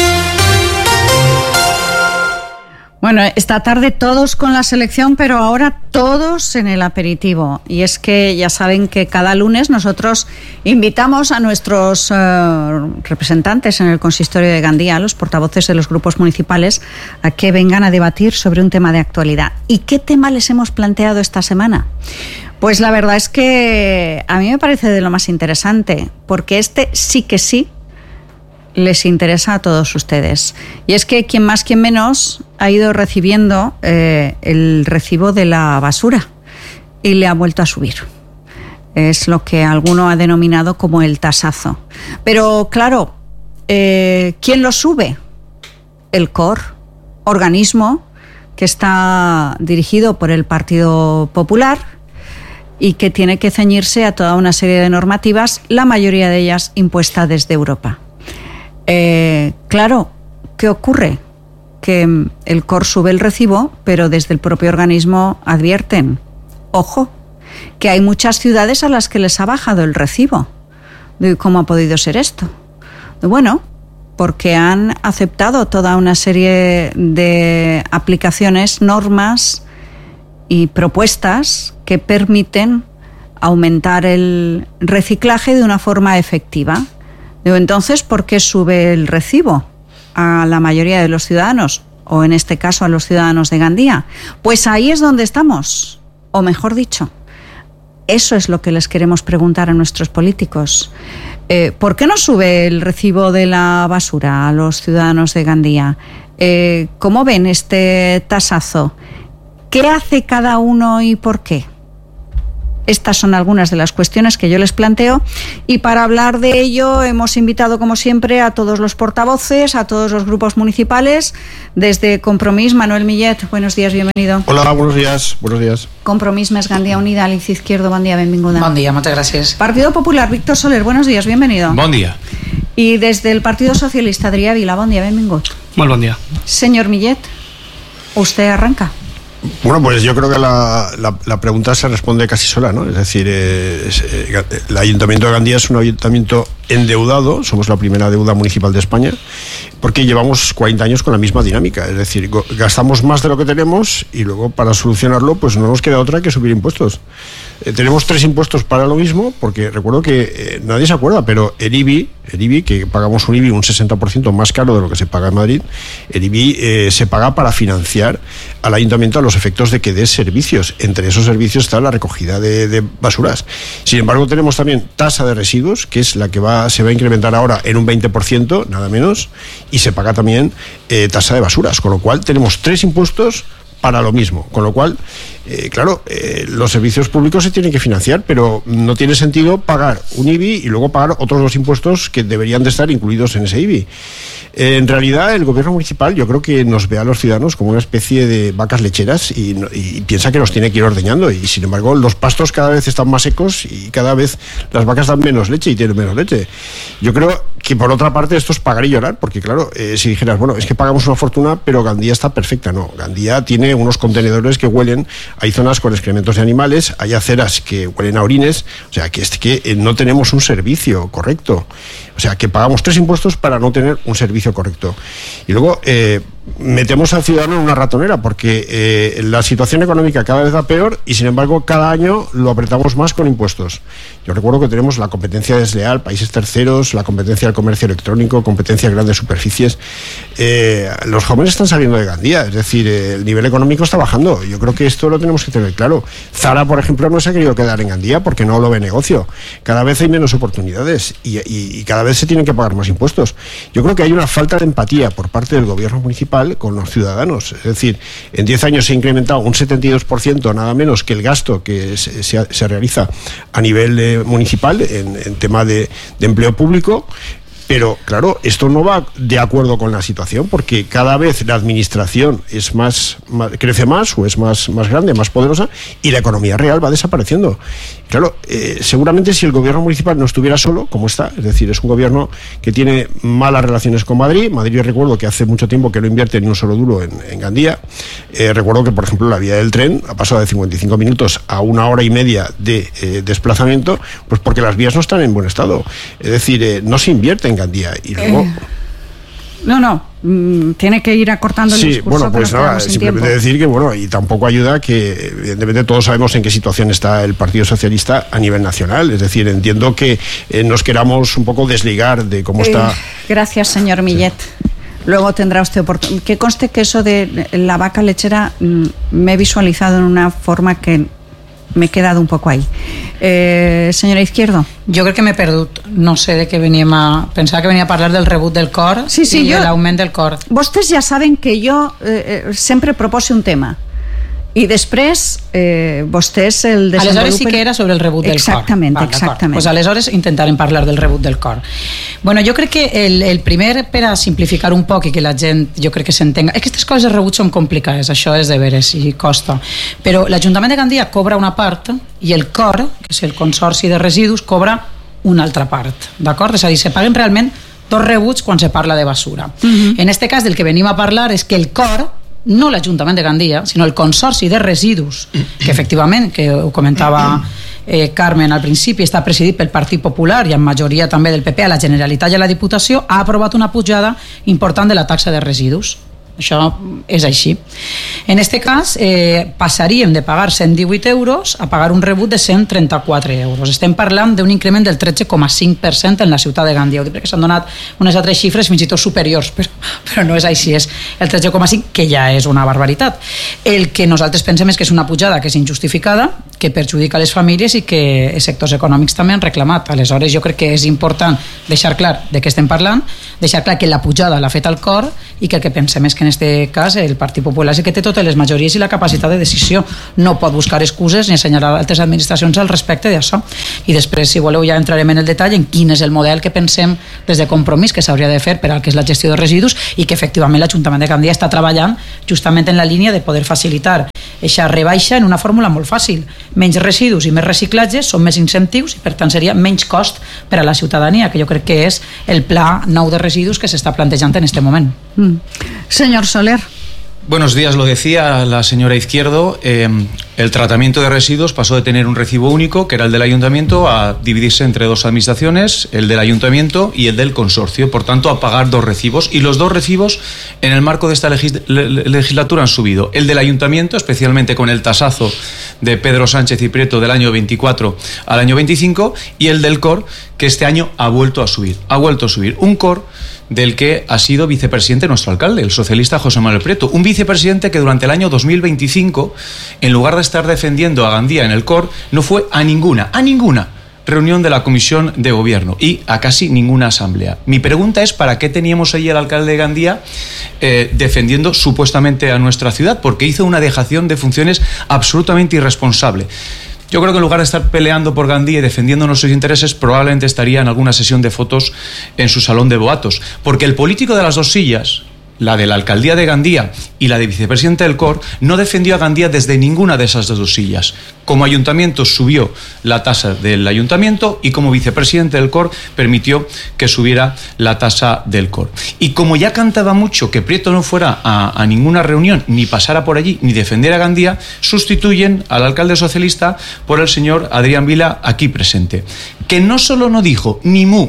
Bueno, esta tarde todos con la selección, pero ahora todos en el aperitivo. Y es que ya saben que cada lunes nosotros invitamos a nuestros representantes en el consistorio de Gandía, a los portavoces de los grupos municipales, a que vengan a debatir sobre un tema de actualidad. ¿Y qué tema les hemos planteado esta semana? Pues la verdad es que a mí me parece de lo más interesante, porque este sí que sí les interesa a todos ustedes. Y es que quien más, quien menos ha ido recibiendo el recibo de la basura y le ha vuelto a subir. Es lo que alguno ha denominado como el tasazo. Pero claro, ¿quién lo sube? El COR, organismo que está dirigido por el Partido Popular y que tiene que ceñirse a toda una serie de normativas, la mayoría de ellas impuestas desde Europa. Claro, ¿qué ocurre? Que el COR sube el recibo, pero desde el propio organismo advierten, ojo, que hay muchas ciudades a las que les ha bajado el recibo. ¿Cómo ha podido ser esto? Bueno, porque han aceptado toda una serie de aplicaciones, normas y propuestas que permiten aumentar el reciclaje de una forma efectiva. Entonces, ¿por qué sube el recibo a la mayoría de los ciudadanos? O en este caso a los ciudadanos de Gandía. Pues ahí es donde estamos. O mejor dicho, eso es lo que les queremos preguntar a nuestros políticos. ¿Por qué no sube el recibo de la basura a los ciudadanos de Gandía? ¿Cómo ven este tasazo? ¿Qué hace cada uno y por qué? Estas son algunas de las cuestiones que yo les planteo, y para hablar de ello hemos invitado, como siempre, a todos los portavoces, a todos los grupos municipales. Desde Compromís, Manuel Millet, buenos días, bienvenido. Hola, buenos días. Compromís més Gandia Unida, Alicia Izquierdo, bon dia, benvinguda. Bon dia, moltes gràcies. Partido Popular, Víctor Soler, buenos días, bienvenido. Bon dia. Y desde el Partido Socialista, Adrià Vila, bon dia, benvingut. Molt bon dia. Señor Millet, usted arranca. Bueno, pues yo creo que la pregunta se responde casi sola, ¿no? Es decir, el Ayuntamiento de Gandía es un ayuntamiento endeudado, somos la primera deuda municipal de España, porque llevamos 40 años con la misma dinámica, es decir, gastamos más de lo que tenemos y luego para solucionarlo pues no nos queda otra que subir impuestos. Tenemos 3 impuestos para lo mismo, porque recuerdo que nadie se acuerda, pero el IBI, que pagamos un IBI un 60% más caro de lo que se paga en Madrid, el IBI se paga para financiar al ayuntamiento a los efectos de que dé servicios. Entre esos servicios está la recogida de basuras. Sin embargo, tenemos también tasa de residuos, que es la que se va a incrementar ahora en un 20%, nada menos, y se paga también tasa de basuras, con lo cual tenemos 3 impuestos para lo mismo, con lo cual, los servicios públicos se tienen que financiar, pero no tiene sentido pagar un IBI y luego pagar otros 2 impuestos que deberían de estar incluidos en ese IBI. En realidad, el gobierno municipal yo creo que nos ve a los ciudadanos como una especie de vacas lecheras y piensa que nos tiene que ir ordeñando, y sin embargo los pastos cada vez están más secos y cada vez las vacas dan menos leche y tienen menos leche. Yo creo que por otra parte esto es pagar y llorar, porque claro, si dijeras, bueno, es que pagamos una fortuna, pero Gandía está perfecta. No, Gandía tiene unos contenedores que huelen, hay zonas con excrementos de animales, hay aceras que huelen a orines, o sea, que no tenemos un servicio correcto. O sea, que pagamos 3 impuestos para no tener un servicio correcto. Y luego metemos al ciudadano en una ratonera, porque la situación económica cada vez va peor y sin embargo cada año lo apretamos más con impuestos. Yo recuerdo que tenemos la competencia desleal, países terceros, la competencia del comercio electrónico, competencia de grandes superficies. Los jóvenes están saliendo de Gandía, es decir, el nivel económico está bajando. Yo creo que esto lo tenemos que tener claro. Zara, por ejemplo, no se ha querido quedar en Gandía porque no lo ve negocio. Cada vez hay menos oportunidades y cada vez se tienen que pagar más impuestos. Yo creo que hay una falta de empatía por parte del gobierno municipal con los ciudadanos. Es decir, en 10 años se ha incrementado un 72%, nada menos, que el gasto que se realiza a nivel municipal en tema de empleo público. Pero claro, esto no va de acuerdo con la situación, porque cada vez la administración crece más o es más grande, más poderosa, y la economía real va desapareciendo. Claro, seguramente si el gobierno municipal no estuviera solo, como está, es decir, es un gobierno que tiene malas relaciones con Madrid. Madrid, recuerdo que hace mucho tiempo que no invierte ni un solo duro en Gandía. Recuerdo que, por ejemplo, la vía del tren ha pasado de 55 minutos a 1 hora y media de desplazamiento, pues porque las vías no están en buen estado. Es decir, no se invierte en Gandía y luego... tiene que ir acortando el discurso. Bueno, pues nada, simplemente decir que y tampoco ayuda que evidentemente todos sabemos en qué situación está el Partido Socialista a nivel nacional, es decir, entiendo que nos queramos un poco desligar de cómo está... Gracias, señor Millet. Sí. Luego tendrá usted oportunidad. Que conste que eso de la vaca lechera me he visualizado en una forma que m'he quedat un poc ahí. Senyora Izquierdo. Jo crec que m'he perdut. No sé de què veníem a... Pensava que venia a parlar del rebut del cor i l'augment del cor. Vostès ja saben que jo sempre proposo un tema i després vostès el desenvolupen... Aleshores sí que era sobre el rebut del cor. Exactament. Pues aleshores intentarem parlar del rebut del cor. Bueno, jo crec que el primer, per a simplificar un poc i que la gent, jo crec que s'entenga, és que aquestes coses de rebut són complicades, això és de veres i costa, però l'Ajuntament de Gandia cobra una part i el cor, que és el Consorci de Residus, cobra una altra part, d'acord? És a dir, se paguen realment 2 rebuts quan se parla de basura. En este cas del que venim a parlar és que el cor, no l'Ajuntament de Gandia, sinó el Consorci de Residus, que efectivament, que ho comentava Carmen al principi, està presidit pel Partit Popular i amb majoria també del PP a la Generalitat i a la Diputació, ha aprovat una pujada important de la taxa de residus. Això és així. En aquest cas, passaríem de pagar 118 euros a pagar un rebut de 134 euros. Estem parlant d'un increment del 13,5% en la ciutat de Gandia. Ho dic perquè s'han donat unes altres xifres fins i tot superiors, però no és així, és el 13,5%, que ja és una barbaritat. El que nosaltres pensem és que és una pujada que és injustificada, que perjudica les famílies i que els sectors econòmics també han reclamat. Aleshores jo crec que és important deixar clar de què estem parlant, deixar clar que la pujada l'ha fet el cor i que el que pensem és que en aquest cas el Partit Popular és que té totes les majories i la capacitat de decisió, no pot buscar excuses ni assenyalar altres administracions al respecte d'això. I després, si voleu, ja entrarem en el detall en quin és el model que pensem des de Compromís que s'hauria de fer per al que és la gestió de residus i que efectivament l'Ajuntament de Gandia està treballant justament en la línia de poder facilitar aquesta rebaixa en una fórmula molt fàcil. Menys residus i més reciclatge són més incentius i per tant seria menys cost per a la ciutadania, que jo crec que és el pla nou de residus que s'està plantejant en este moment. Señor Soler. Buenos días, lo decía la señora Izquierdo, el tratamiento de residuos pasó de tener un recibo único, que era el del ayuntamiento, a dividirse entre dos administraciones, el del ayuntamiento y el del consorcio, por tanto a pagar dos recibos, y los dos recibos en el marco de esta legislatura han subido. El del ayuntamiento, especialmente con el tasazo de Pedro Sánchez y Prieto del año 24 al año 25, y el del COR, que este año ha vuelto a subir. Un COR del que ha sido vicepresidente nuestro alcalde, el socialista José Manuel Prieto. Un vicepresidente que durante el año 2025, en lugar de estar defendiendo a Gandía en el COR, no fue a ninguna reunión de la Comisión de Gobierno y a casi ninguna asamblea. Mi pregunta es, ¿para qué teníamos allí al alcalde de Gandía defendiendo supuestamente a nuestra ciudad? Porque hizo una dejación de funciones absolutamente irresponsable. Yo creo que en lugar de estar peleando por Gandía y defendiendo nuestros intereses, probablemente estaría en alguna sesión de fotos en su salón de boatos. Porque el político de las dos sillas, la de la alcaldía de Gandía y la de vicepresidente del COR, no defendió a Gandía desde ninguna de esas dos sillas. Como ayuntamiento subió la tasa del ayuntamiento y como vicepresidente del COR permitió que subiera la tasa del COR. Y como ya cantaba mucho que Prieto no fuera a ninguna reunión, ni pasara por allí, ni defendiera a Gandía, sustituyen al alcalde socialista por el señor Adrián Vila, aquí presente, que no solo no dijo ni mu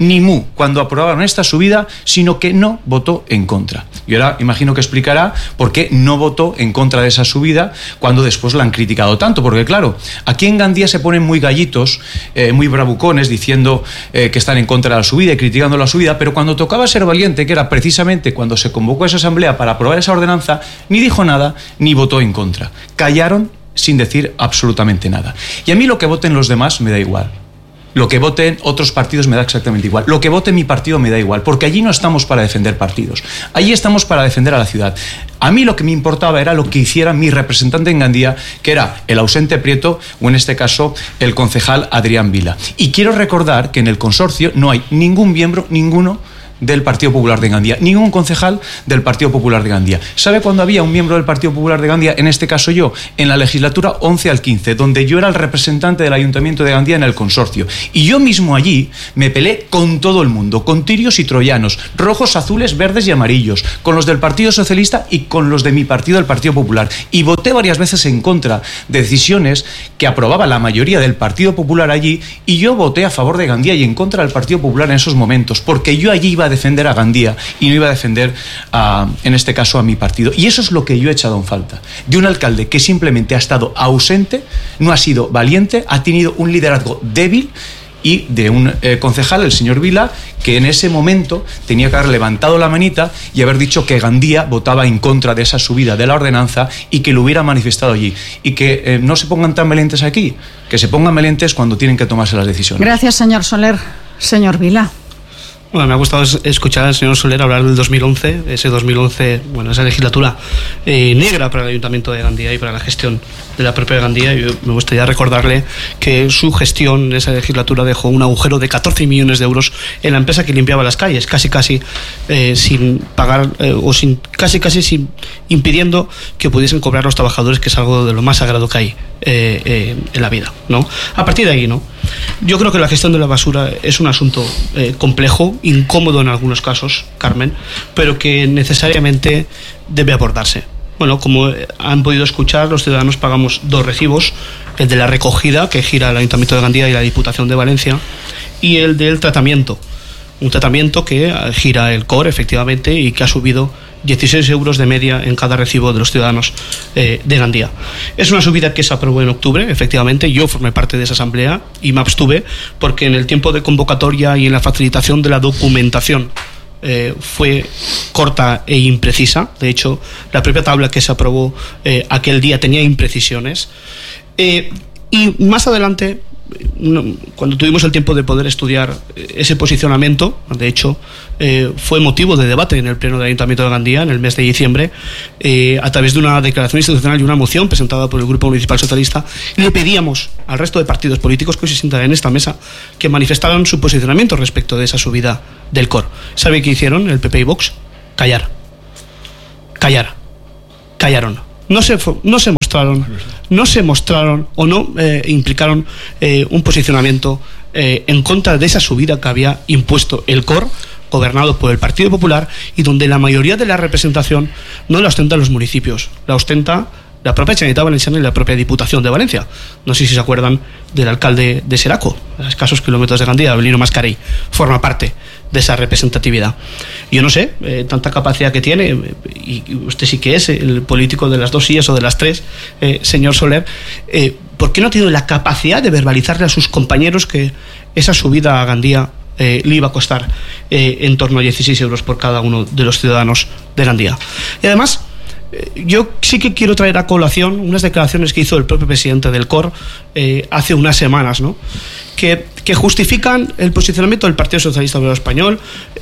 cuando aprobaron esta subida, sino que no votó en contra. Y ahora imagino que explicará por qué no votó en contra de esa subida cuando después la han criticado tanto, porque claro, aquí en Gandía se ponen muy gallitos, muy bravucones, diciendo que están en contra de la subida y criticando la subida, pero cuando tocaba ser valiente, que era precisamente cuando se convocó esa asamblea para aprobar esa ordenanza, ni dijo nada, ni votó en contra. Callaron sin decir absolutamente nada. Y a mí lo que voten los demás me da igual. Lo que voten otros partidos me da exactamente igual. Lo que vote mi partido me da igual, porque allí no estamos para defender partidos. Allí estamos para defender a la ciudad. A mí lo que me importaba era lo que hiciera mi representante en Gandía, que era el ausente Prieto, o en este caso el concejal Adrián Vila. Y quiero recordar que en el consorcio no hay ningún miembro, ninguno, del Partido Popular de Gandía, ningún concejal del Partido Popular de Gandía. ¿Sabe cuándo había un miembro del Partido Popular de Gandía? En este caso yo, en la legislatura 11 al 15, donde yo era el representante del Ayuntamiento de Gandía en el consorcio. Y yo mismo allí me peleé con todo el mundo, con tirios y troyanos, rojos, azules, verdes y amarillos, con los del Partido Socialista y con los de mi partido, el Partido Popular. Y voté varias veces en contra de decisiones que aprobaba la mayoría del Partido Popular allí, y yo voté a favor de Gandía y en contra del Partido Popular en esos momentos, porque yo allí iba a defender a Gandía y no iba a defender en este caso a mi partido. Y eso es lo que yo he echado en falta, de un alcalde que simplemente ha estado ausente, no ha sido valiente, ha tenido un liderazgo débil, y de un concejal, el señor Vila, que en ese momento tenía que haber levantado la manita y haber dicho que Gandía votaba en contra de esa subida de la ordenanza y que lo hubiera manifestado allí. Y que no se pongan tan valientes aquí, que se pongan valientes cuando tienen que tomarse las decisiones. Gracias, señor Soler. Señor Vila. Bueno, me ha gustado escuchar al señor Soler hablar del 2011, ese 2011, bueno, esa legislatura negra para el Ayuntamiento de Gandía y para la gestión de la propia Gandía. Yo me gustaría recordarle que su gestión en esa legislatura dejó un agujero de 14 millones de euros en la empresa que limpiaba las calles, casi sin pagar o sin impidiendo que pudiesen cobrar los trabajadores, que es algo de lo más sagrado que hay en la vida, ¿no? A partir de ahí, ¿no? Yo creo que la gestión de la basura es un asunto complejo, incómodo en algunos casos, Carmen, pero que necesariamente debe abordarse. Bueno, como han podido escuchar, los ciudadanos pagamos dos recibos, el de la recogida, que gira el Ayuntamiento de Gandía y la Diputación de Valencia, y el del tratamiento, un tratamiento que gira el COR, efectivamente, y que ha subido 16 euros de media en cada recibo de los ciudadanos de Gandía. Es una subida que se aprobó en octubre, efectivamente. Yo formé parte de esa asamblea y me abstuve porque en el tiempo de convocatoria y en la facilitación de la documentación fue corta e imprecisa. De hecho, la propia tabla que se aprobó aquel día tenía imprecisiones. Y más adelante, cuando tuvimos el tiempo de poder estudiar ese posicionamiento, de hecho fue motivo de debate en el Pleno del Ayuntamiento de Gandía en el mes de diciembre, a través de una declaración institucional y una moción presentada por el Grupo Municipal Socialista, le pedíamos al resto de partidos políticos que hoy se sientan en esta mesa que manifestaran su posicionamiento respecto de esa subida del COR. ¿Sabe qué hicieron el PP y Vox? Callaron. No se mostraron o no implicaron un posicionamiento en contra de esa subida que había impuesto el COR, gobernado por el Partido Popular, y donde la mayoría de la representación no la ostentan los municipios, la ostenta la propia Generalitat Valenciana y la propia Diputación de Valencia. No sé si se acuerdan del alcalde de Seraco, a escasos kilómetros de Gandía, Abelino Mascarell, forma parte de esa representatividad. Yo no sé, tanta capacidad que tiene, y usted sí que es el político de las dos sillas o de las tres, señor Soler, ¿por qué no ha tenido la capacidad de verbalizarle a sus compañeros que esa subida a Gandía le iba a costar en torno a 16 euros por cada uno de los ciudadanos de Gandía? Y además, yo sí que quiero traer a colación unas declaraciones que hizo el propio presidente del COR hace unas semanas, ¿no?, que justifican el posicionamiento del Partido Socialista Obrero Español,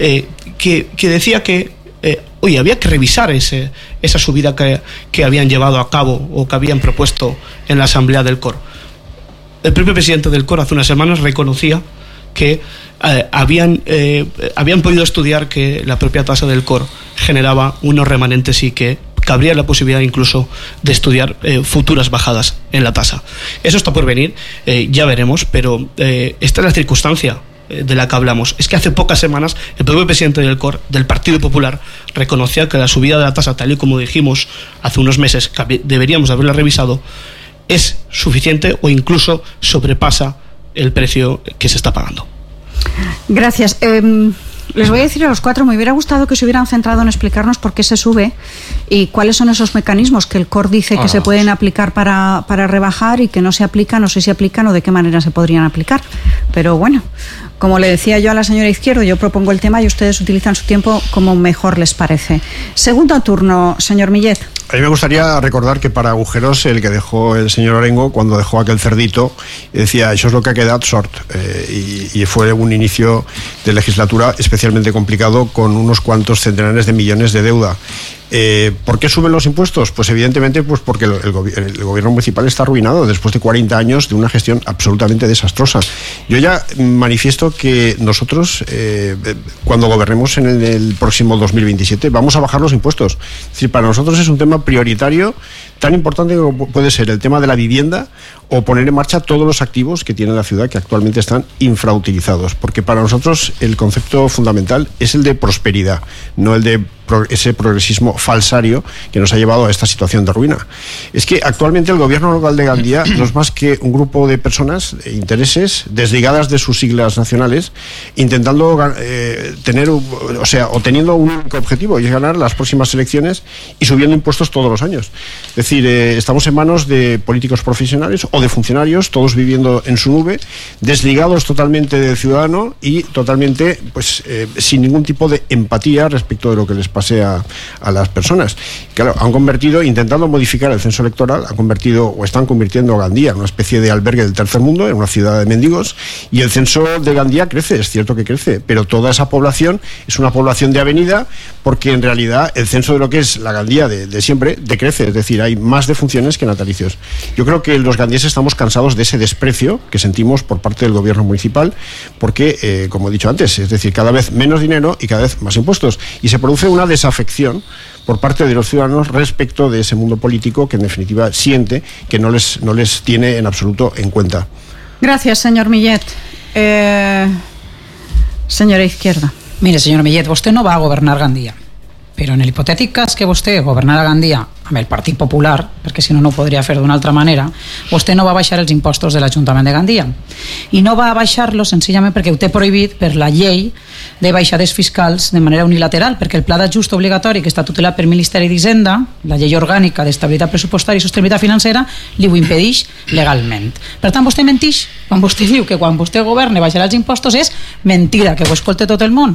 que decía que había que revisar esa subida que habían llevado a cabo o que habían propuesto en la asamblea del COR. El propio presidente del COR hace unas semanas reconocía que habían podido estudiar que la propia tasa del COR generaba unos remanentes y que cabría la posibilidad incluso de estudiar futuras bajadas en la tasa. Eso está por venir, ya veremos, pero esta es la circunstancia de la que hablamos. Es que hace pocas semanas el propio presidente del COR, del Partido Popular, reconocía que la subida de la tasa, tal y como dijimos hace unos meses, que deberíamos haberla revisado, es suficiente o incluso sobrepasa el precio que se está pagando. Gracias. Les voy a decir a los cuatro, me hubiera gustado que se hubieran centrado en explicarnos por qué se sube y cuáles son esos mecanismos que el COR dice que se pueden aplicar para rebajar y que no se aplican, no sé si aplican o de qué manera se podrían aplicar. Pero bueno, como le decía yo a la señora Izquierdo, yo propongo el tema y ustedes utilizan su tiempo como mejor les parece. Segundo turno, señor Millet. A mí me gustaría recordar que para agujeros el que dejó el señor Orengo cuando dejó aquel cerdito, decía, eso es lo que ha quedado sort, y fue un inicio de legislatura especialmente complicado con unos cuantos centenares de millones de deuda. ¿Por qué suben los impuestos? Pues evidentemente porque el gobierno municipal está arruinado después de 40 años de una gestión absolutamente desastrosa. Yo ya manifiesto que nosotros, cuando gobernemos en el próximo 2027, vamos a bajar los impuestos. Es decir, para nosotros es un tema prioritario, tan importante como puede ser el tema de la vivienda o poner en marcha todos los activos que tiene la ciudad que actualmente están infrautilizados, porque para nosotros el concepto fundamental es el de prosperidad, no el de ese progresismo falsario que nos ha llevado a esta situación de ruina. Es que actualmente el gobierno local de Gandía no es más que un grupo de personas, de intereses, desligadas de sus siglas nacionales, intentando teniendo un único objetivo, y es ganar las próximas elecciones y subiendo impuestos todos los años. Es decir, estamos en manos de políticos profesionales o de funcionarios, todos viviendo en su nube, desligados totalmente del ciudadano y totalmente sin ningún tipo de empatía respecto de lo que les pase a las personas. Claro, han convertido, intentando modificar el censo electoral, están convirtiendo a Gandía en una especie de albergue del tercer mundo, en una ciudad de mendigos, y el censo de Gandía crece, es cierto que crece, pero toda esa población es una población de avenida, porque en realidad el censo de lo que es la Gandía de siempre decrece, es decir, hay más defunciones que natalicios. Yo creo que los gandieses estamos cansados de ese desprecio que sentimos por parte del gobierno municipal, porque, como he dicho antes, es decir, cada vez menos dinero y cada vez más impuestos, y se produce una desafección por parte de los ciudadanos respecto de ese mundo político que en definitiva siente que no les tiene en absoluto en cuenta. Gracias, señor Millet. Senyora Izquierda. Mire, senyor Millet, vostè no va a governar Gandia, però en l'hipotètic cas que vostè governara Gandia amb el Partit Popular, perquè si no, no ho podria fer d'una altra manera, vostè no va baixar els impostos de l'Ajuntament de Gandia. I no va baixar-los senzillament perquè ho té prohibit per la llei de baixades fiscals de manera unilateral, perquè el pla d'ajust obligatori que està tutelat per Ministeri d'Hisenda, la llei orgànica d'estabilitat pressupostària i sostenibilitat financera, li ho impedeix legalment. Per tant, vostè mentix quan vostè diu que quan vostè governa baixarà els impostos. És mentira, que ho escolte tot el món.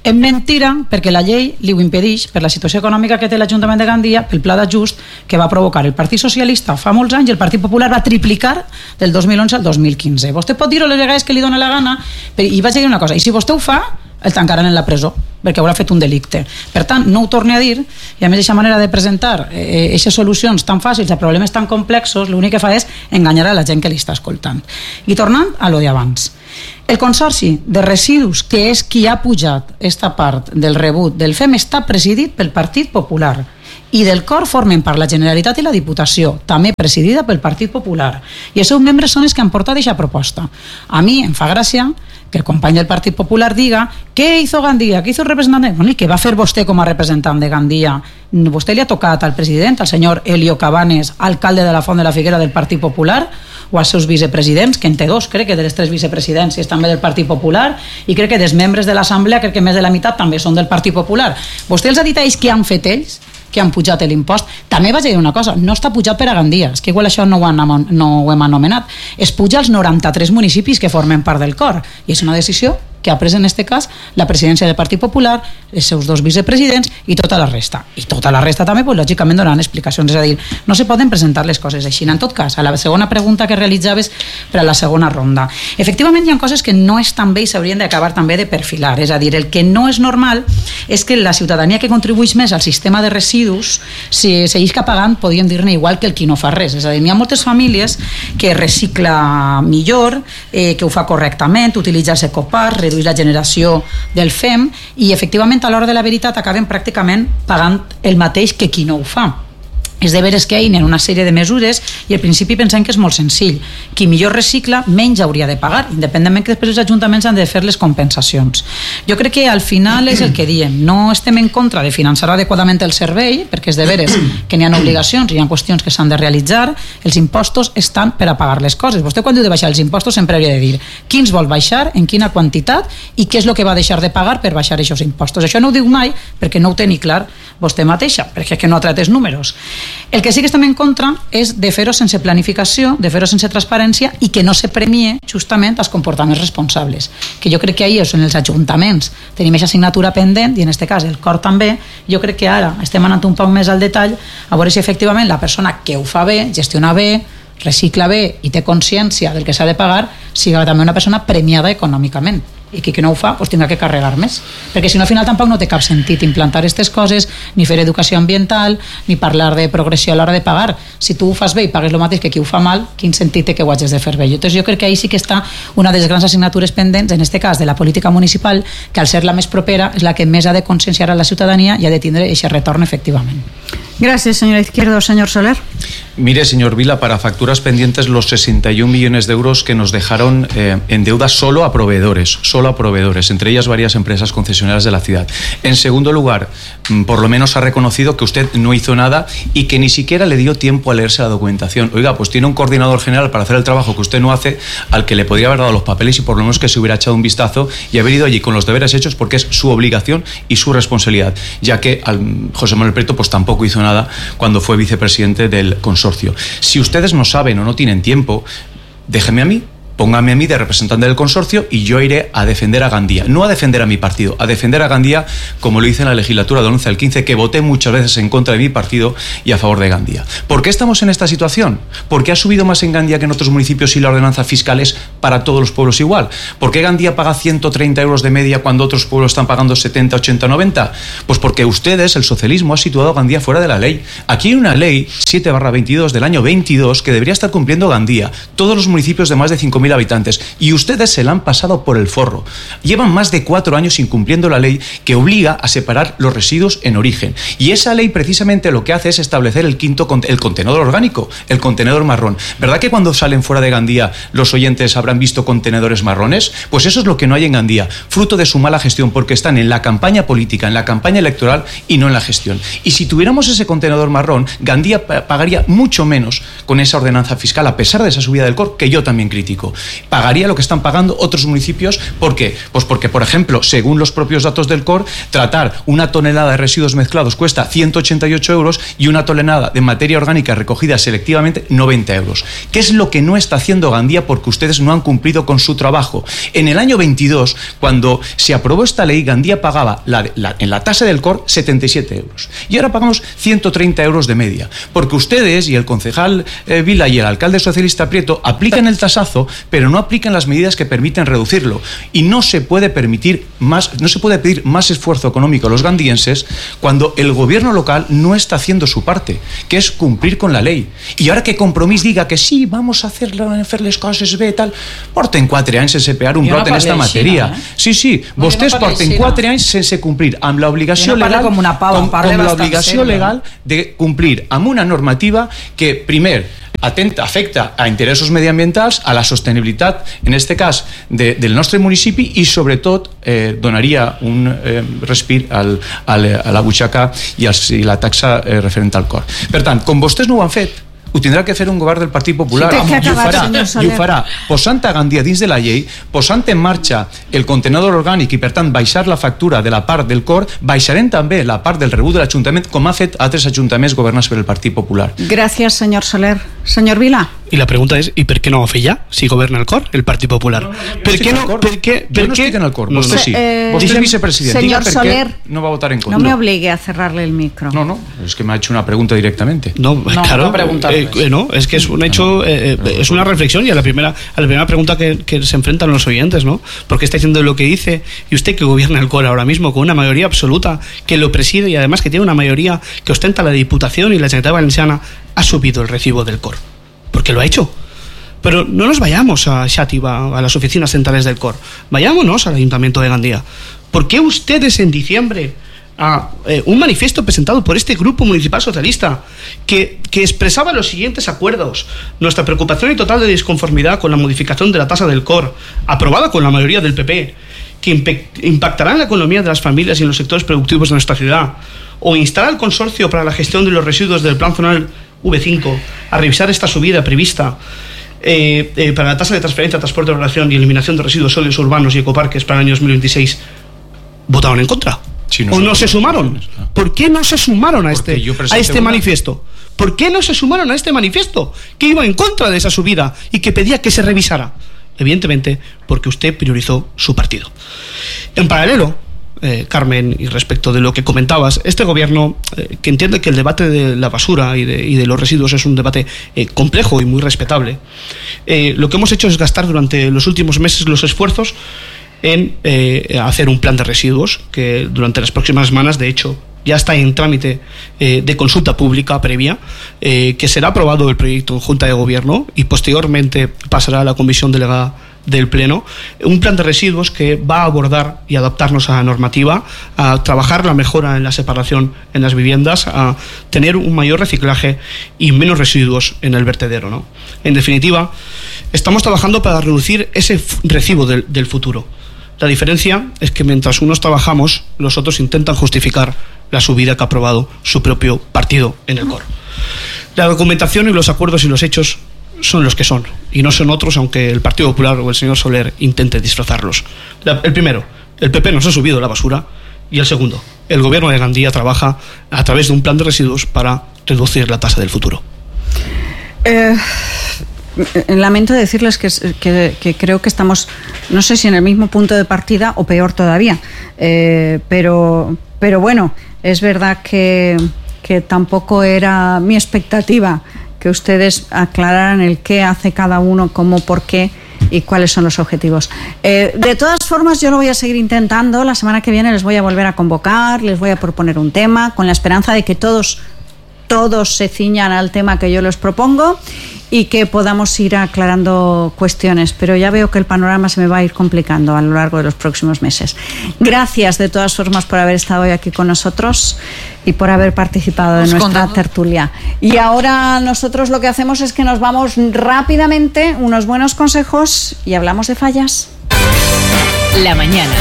És mentira perquè la llei li ho impedeix per la situació econòmica que té l'Ajuntament de Gandia, pel pla d'ajust que va provocar el Partit Socialista fa molts anys i el Partit Popular va triplicar del 2011 al 2015. Vostè pot dir-ho les vegades que li doni la gana i vaig a dir una cosa, i si vostè ho fa, el tancaran en la presó perquè haurà fet un delicte. Per tant, no ho torni a dir, i a més aquesta manera de presentar aquestes solucions tan fàcils a problemes tan complexos, l'únic que fa és enganyar a la gent que li està escoltant. I tornant a lo d'abans, el Consorci de Residus, que és qui ha pujat esta part del rebut del FEM, està presidit pel Partit Popular i del COR formen part la Generalitat i la Diputació, també presidida pel Partit Popular, i els seus membres són els que han portat aquesta proposta. A mi em fa gràcia que el company del Partit Popular diga què hizo Gandia, què hizo el representant i què va fer vostè com a representant de Gandia. Vostè li ha tocat al president, al senyor Elio Cabanes, alcalde de la Font de la Figuera del Partit Popular, o als seus vicepresidents, que en té dos, crec que de les 3 vicepresidències també del Partit Popular, i crec que dels membres de l'Assemblea, crec que més de la meitat també són del Partit Popular. Vostè els ha dit a ells què han fet ells, que han pujat l'impost. També vaig dir una cosa, no està pujat per a Gandia, és que igual això no ho hem anomenat, es puja als 93 municipis que formen part del COR, i és una decisió que ha pres en aquest cas la presidència del Partit Popular, els seus 2 vicepresidents i tota la resta. I tota la resta també, pues, lògicament, donaran explicacions. És a dir, no se poden presentar les coses així. En tot cas, a la segona pregunta que realitzaves per a la segona ronda. Efectivament, hi ha coses que no estan bé i s'haurien d'acabar també de perfilar. És a dir, el que no és normal és que la ciutadania que contribueix més al sistema de residus, si seguisca pagant, podríem dir-ne igual que el qui no fa res. És a dir, hi ha moltes famílies que recicla millor, que ho fa correctament, utilitza els ecoparts, redueix la generació del FEM i efectivament a l'hora de la veritat acaben pràcticament pagant el mateix que qui no ho fa. És de veres que hi ha una sèrie de mesures i al principi pensem que és molt senzill. Qui millor recicla, menys hauria de pagar, independentment que després els ajuntaments han de fer les compensacions. Jo crec que al final és el que diem, no estem en contra de finançar adequadament el servei, perquè és de veres que n'hi ha obligacions i hi ha qüestions que s'han de realitzar, els impostos estan per a pagar les coses. Vostè quan diu de baixar els impostos sempre hauria de dir quins vol baixar, en quina quantitat i què és el que va deixar de pagar per baixar aquests impostos. Això no ho diu mai perquè no ho té ni clar vostè mateixa, perquè és que no ha tret els números. El que sí que estem en contra és de fer-ho sense planificació, de fer-ho sense transparència i que no se premie justament els comportaments responsables. Que jo crec que ahir són els ajuntaments. Tenim aquesta assignatura pendent i en aquest cas el COR també. Jo crec que ara estem anant un poc més al detall a veure si efectivament la persona que ho fa bé, gestiona bé, recicla bé i té consciència del que s'ha de pagar, siga també una persona premiada econòmicament. I qui no ho fa, doncs tindrà que carregar més. Perquè si no, al final tampoc no té cap sentit implantar aquestes coses, ni fer educació ambiental, ni parlar de progressió a l'hora de pagar. Si tu ho fas bé i pagues el mateix que qui ho fa mal, quin sentit té que ho hagis de fer bé? Entonces, jo crec que ahí sí que està una de les grans assignatures pendents, en este cas de la política municipal, que al ser la més propera és la que més ha de conscienciar a la ciutadania i ha de tindre aquest retorn efectivament. Gracias, señora Izquierdo. Señor Soler. Mire, señor Vila, para facturas pendientes los 61 millones de euros que nos dejaron en deuda solo a proveedores, entre ellas varias empresas concesionarias de la ciudad. En segundo lugar, por lo menos ha reconocido que usted no hizo nada y que ni siquiera le dio tiempo a leerse la documentación. Oiga, pues tiene un coordinador general para hacer el trabajo que usted no hace, al que le podría haber dado los papeles y por lo menos que se hubiera echado un vistazo y haber ido allí con los deberes hechos, porque es su obligación y su responsabilidad, ya que José Manuel Prieto pues tampoco hizo nada cuando fue vicepresidente del consorcio. Si ustedes no saben o no tienen tiempo, déjenme a mí, póngame a mí de representante del consorcio y yo iré a defender a Gandia. No a defender a mi partido, a defender a Gandia como lo hice en la legislatura del 11 al 15, que voté muchas veces en contra de mi partido y a favor de Gandia. ¿Por qué estamos en esta situación? ¿Por qué ha subido más en Gandia que en otros municipios y la ordenanza fiscal es para todos los pueblos igual? ¿Por qué Gandia paga 130 euros de media cuando otros pueblos están pagando 70, 80, 90? Pues porque ustedes, el socialismo, ha situado a Gandia fuera de la ley. Aquí hay una ley 7/22 del año 22 que debería estar cumpliendo Gandia, todos los municipios de más de 5.000 habitantes, y ustedes se la han pasado por el forro. Llevan más de 4 años incumpliendo la ley que obliga a separar los residuos en origen, y esa ley precisamente lo que hace es establecer el contenedor orgánico, el contenedor marrón. ¿Verdad que cuando salen fuera de Gandia los oyentes habrán visto contenedores marrones? Pues eso es lo que no hay en Gandia, fruto de su mala gestión, porque están en la campaña política, en la campaña electoral y no en la gestión. Y si tuviéramos ese contenedor marrón, Gandia pagaría mucho menos con esa ordenanza fiscal, a pesar de esa subida del COR, que yo también critico. Pagaría lo que están pagando otros municipios. ¿Por qué? Pues porque, por ejemplo, según los propios datos del COR, tratar una tonelada de residuos mezclados cuesta 188 euros y una tonelada de materia orgánica recogida selectivamente 90 euros. ¿Qué es lo que no está haciendo Gandía porque ustedes no han cumplido con su trabajo? En el año 22, cuando se aprobó esta ley, Gandía pagaba en la tasa del COR 77 euros. Y ahora pagamos 130 euros de media. Porque ustedes y el concejal Vila y el alcalde socialista Prieto aplican el tasazo, pero no aplican las medidas que permiten reducirlo. Y no se puede pedir más esfuerzo económico a los gandienses cuando el gobierno local no está haciendo su parte, que es cumplir con la ley. Y ahora que Compromís diga que sí, vamos a fer les coses bé, tal, porten 4 anys sense pegar un brot en esta matèria. Sí, vostès porten 4 anys sense complir amb l'obligació legal, de complir amb una normativa que, primer, afecta a interessos mediambientals, a la sostenibilitat, en este cas, del nostre municipi i, sobretot, donaria un respir a la butxaca i la taxa referent al COR. Per tant, com vostès no ho han fet, ho tindrà que fer un govern del Partit Popular i ho farà posant a Gandia dins de la llei, posant en marxa el contenedor orgànic i per tant baixar la factura de la part del COR, baixarem també la part del rebut de l'Ajuntament com ha fet altres ajuntaments governats per el Partit Popular. Gràcies, senyor Soler. Senyor Vila. Y la pregunta es, ¿y por qué no ho fa ya si gobierna el COR, el Partido Popular? ¿Por qué no? Yo no estoy en el COR, vostè sí. Vostè es vicepresidente. Señor Soler, no va a votar en contra. No me obligue a cerrarle el micro. No, es que me ha hecho una pregunta directamente. No, claro, no, es que es un hecho, es una reflexión y a la primera pregunta que se enfrentan los oyentes, ¿no? ¿Por qué está diciendo lo que dice? Y usted que gobierna el COR ahora mismo con una mayoría absoluta, que lo preside y además que tiene una mayoría que ostenta la Diputación y la Generalitat Valenciana, ha subido el recibo del COR. Porque lo ha hecho. Pero no nos vayamos a Xàtiva, a las oficinas centrales del COR. Vayámonos al Ayuntamiento de Gandía. ¿Por qué ustedes en diciembre, a un manifiesto presentado por este grupo municipal socialista que expresaba los siguientes acuerdos: nuestra preocupación y total de disconformidad con la modificación de la tasa del COR, aprobada con la mayoría del PP, que impactará en la economía de las familias y en los sectores productivos de nuestra ciudad, o instar al consorcio para la gestión de los residuos del Plan Zonal V5 a revisar esta subida prevista para la tasa de transferencia, transporte, relación y eliminación de residuos sólidos urbanos y ecoparques para el año 2026, votaron en contra? ¿O no se sumaron? ¿Por qué no se sumaron a este manifiesto? ¿Por qué no se sumaron a este manifiesto que iba en contra de esa subida y que pedía que se revisara? Evidentemente, porque usted priorizó su partido. En paralelo, Carmen, y respecto de lo que comentabas, este gobierno, que entiende que el debate de la basura y de los residuos es un debate complejo y muy respetable, lo que hemos hecho es gastar durante los últimos meses los esfuerzos en hacer un plan de residuos que durante las próximas semanas, de hecho, ya está en trámite de consulta pública previa, que será aprobado el proyecto en Junta de Gobierno y posteriormente pasará a la Comisión Delegada del Pleno, un plan de residuos que va a abordar y adaptarnos a la normativa, a trabajar la mejora en la separación en las viviendas, a tener un mayor reciclaje y menos residuos en el vertedero, ¿no? En definitiva, estamos trabajando para reducir ese recibo del futuro. La diferencia es que mientras unos trabajamos, los otros intentan justificar la subida que ha aprobado su propio partido en el COR. La documentación y los acuerdos y los hechos son los que son, y no son otros, aunque el Partido Popular o el señor Soler intente disfrazarlos. El primero, el PP nos ha subido la basura, y el segundo, el gobierno de Gandía trabaja a través de un plan de residuos para reducir la tasa del futuro. Lamento decirles que creo que estamos, no sé si en el mismo punto de partida o peor todavía, pero bueno, es verdad que tampoco era mi expectativa que ustedes aclararan el qué hace cada uno, cómo, por qué y cuáles son los objetivos. De todas formas, yo lo voy a seguir intentando. La semana que viene les voy a volver a convocar, les voy a proponer un tema, con la esperanza de que todos se ciñan al tema que yo les propongo y que podamos ir aclarando cuestiones, pero ya veo que el panorama se me va a ir complicando a lo largo de los próximos meses. Gracias de todas formas por haber estado hoy aquí con nosotros y por haber participado de nuestra tertulia. Y ahora nosotros lo que hacemos es que nos vamos rápidamente, unos buenos consejos y hablamos de fallas. La mañana.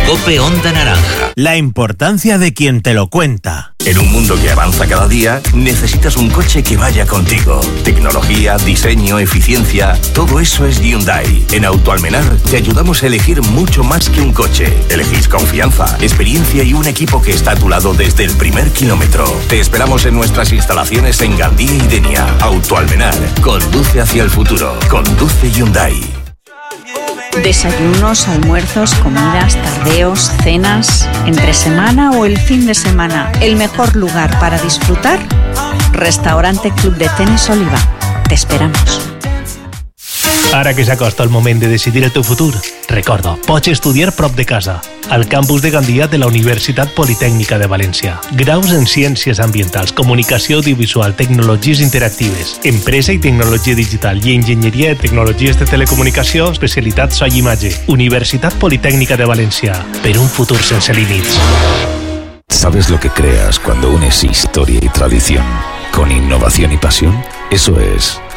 COPE Onda Naranja. La importancia de quien te lo cuenta. En un mundo que avanza cada día, necesitas un coche que vaya contigo. Tecnología, diseño, eficiencia, todo eso es Hyundai. En Autoalmenar te ayudamos a elegir mucho más que un coche. Elegís confianza, experiencia y un equipo que está a tu lado desde el primer kilómetro. Te esperamos en nuestras instalaciones en Gandía y Denia. Autoalmenar, conduce hacia el futuro. Conduce Hyundai. Desayunos, almuerzos, comidas, tardeos, cenas, entre semana o el fin de semana. El mejor lugar para disfrutar, Restaurante Club de Tenis Oliva. Te esperamos. Ara que s'acosta el moment de decidir el teu futur, recorda, pots estudiar prop de casa, al campus de Gandia de la Universitat Politècnica de València. Graus en Ciències Ambientals, Comunicació Audiovisual, Tecnologies Interactives, Empresa i Tecnologia Digital i Enginyeria de Tecnologies de Telecomunicació, especialitat so i imatge. Universitat Politècnica de València, per un futur sense límits. ¿Sabes lo que creas cuando unes historia y tradición con innovación y pasión? Eso es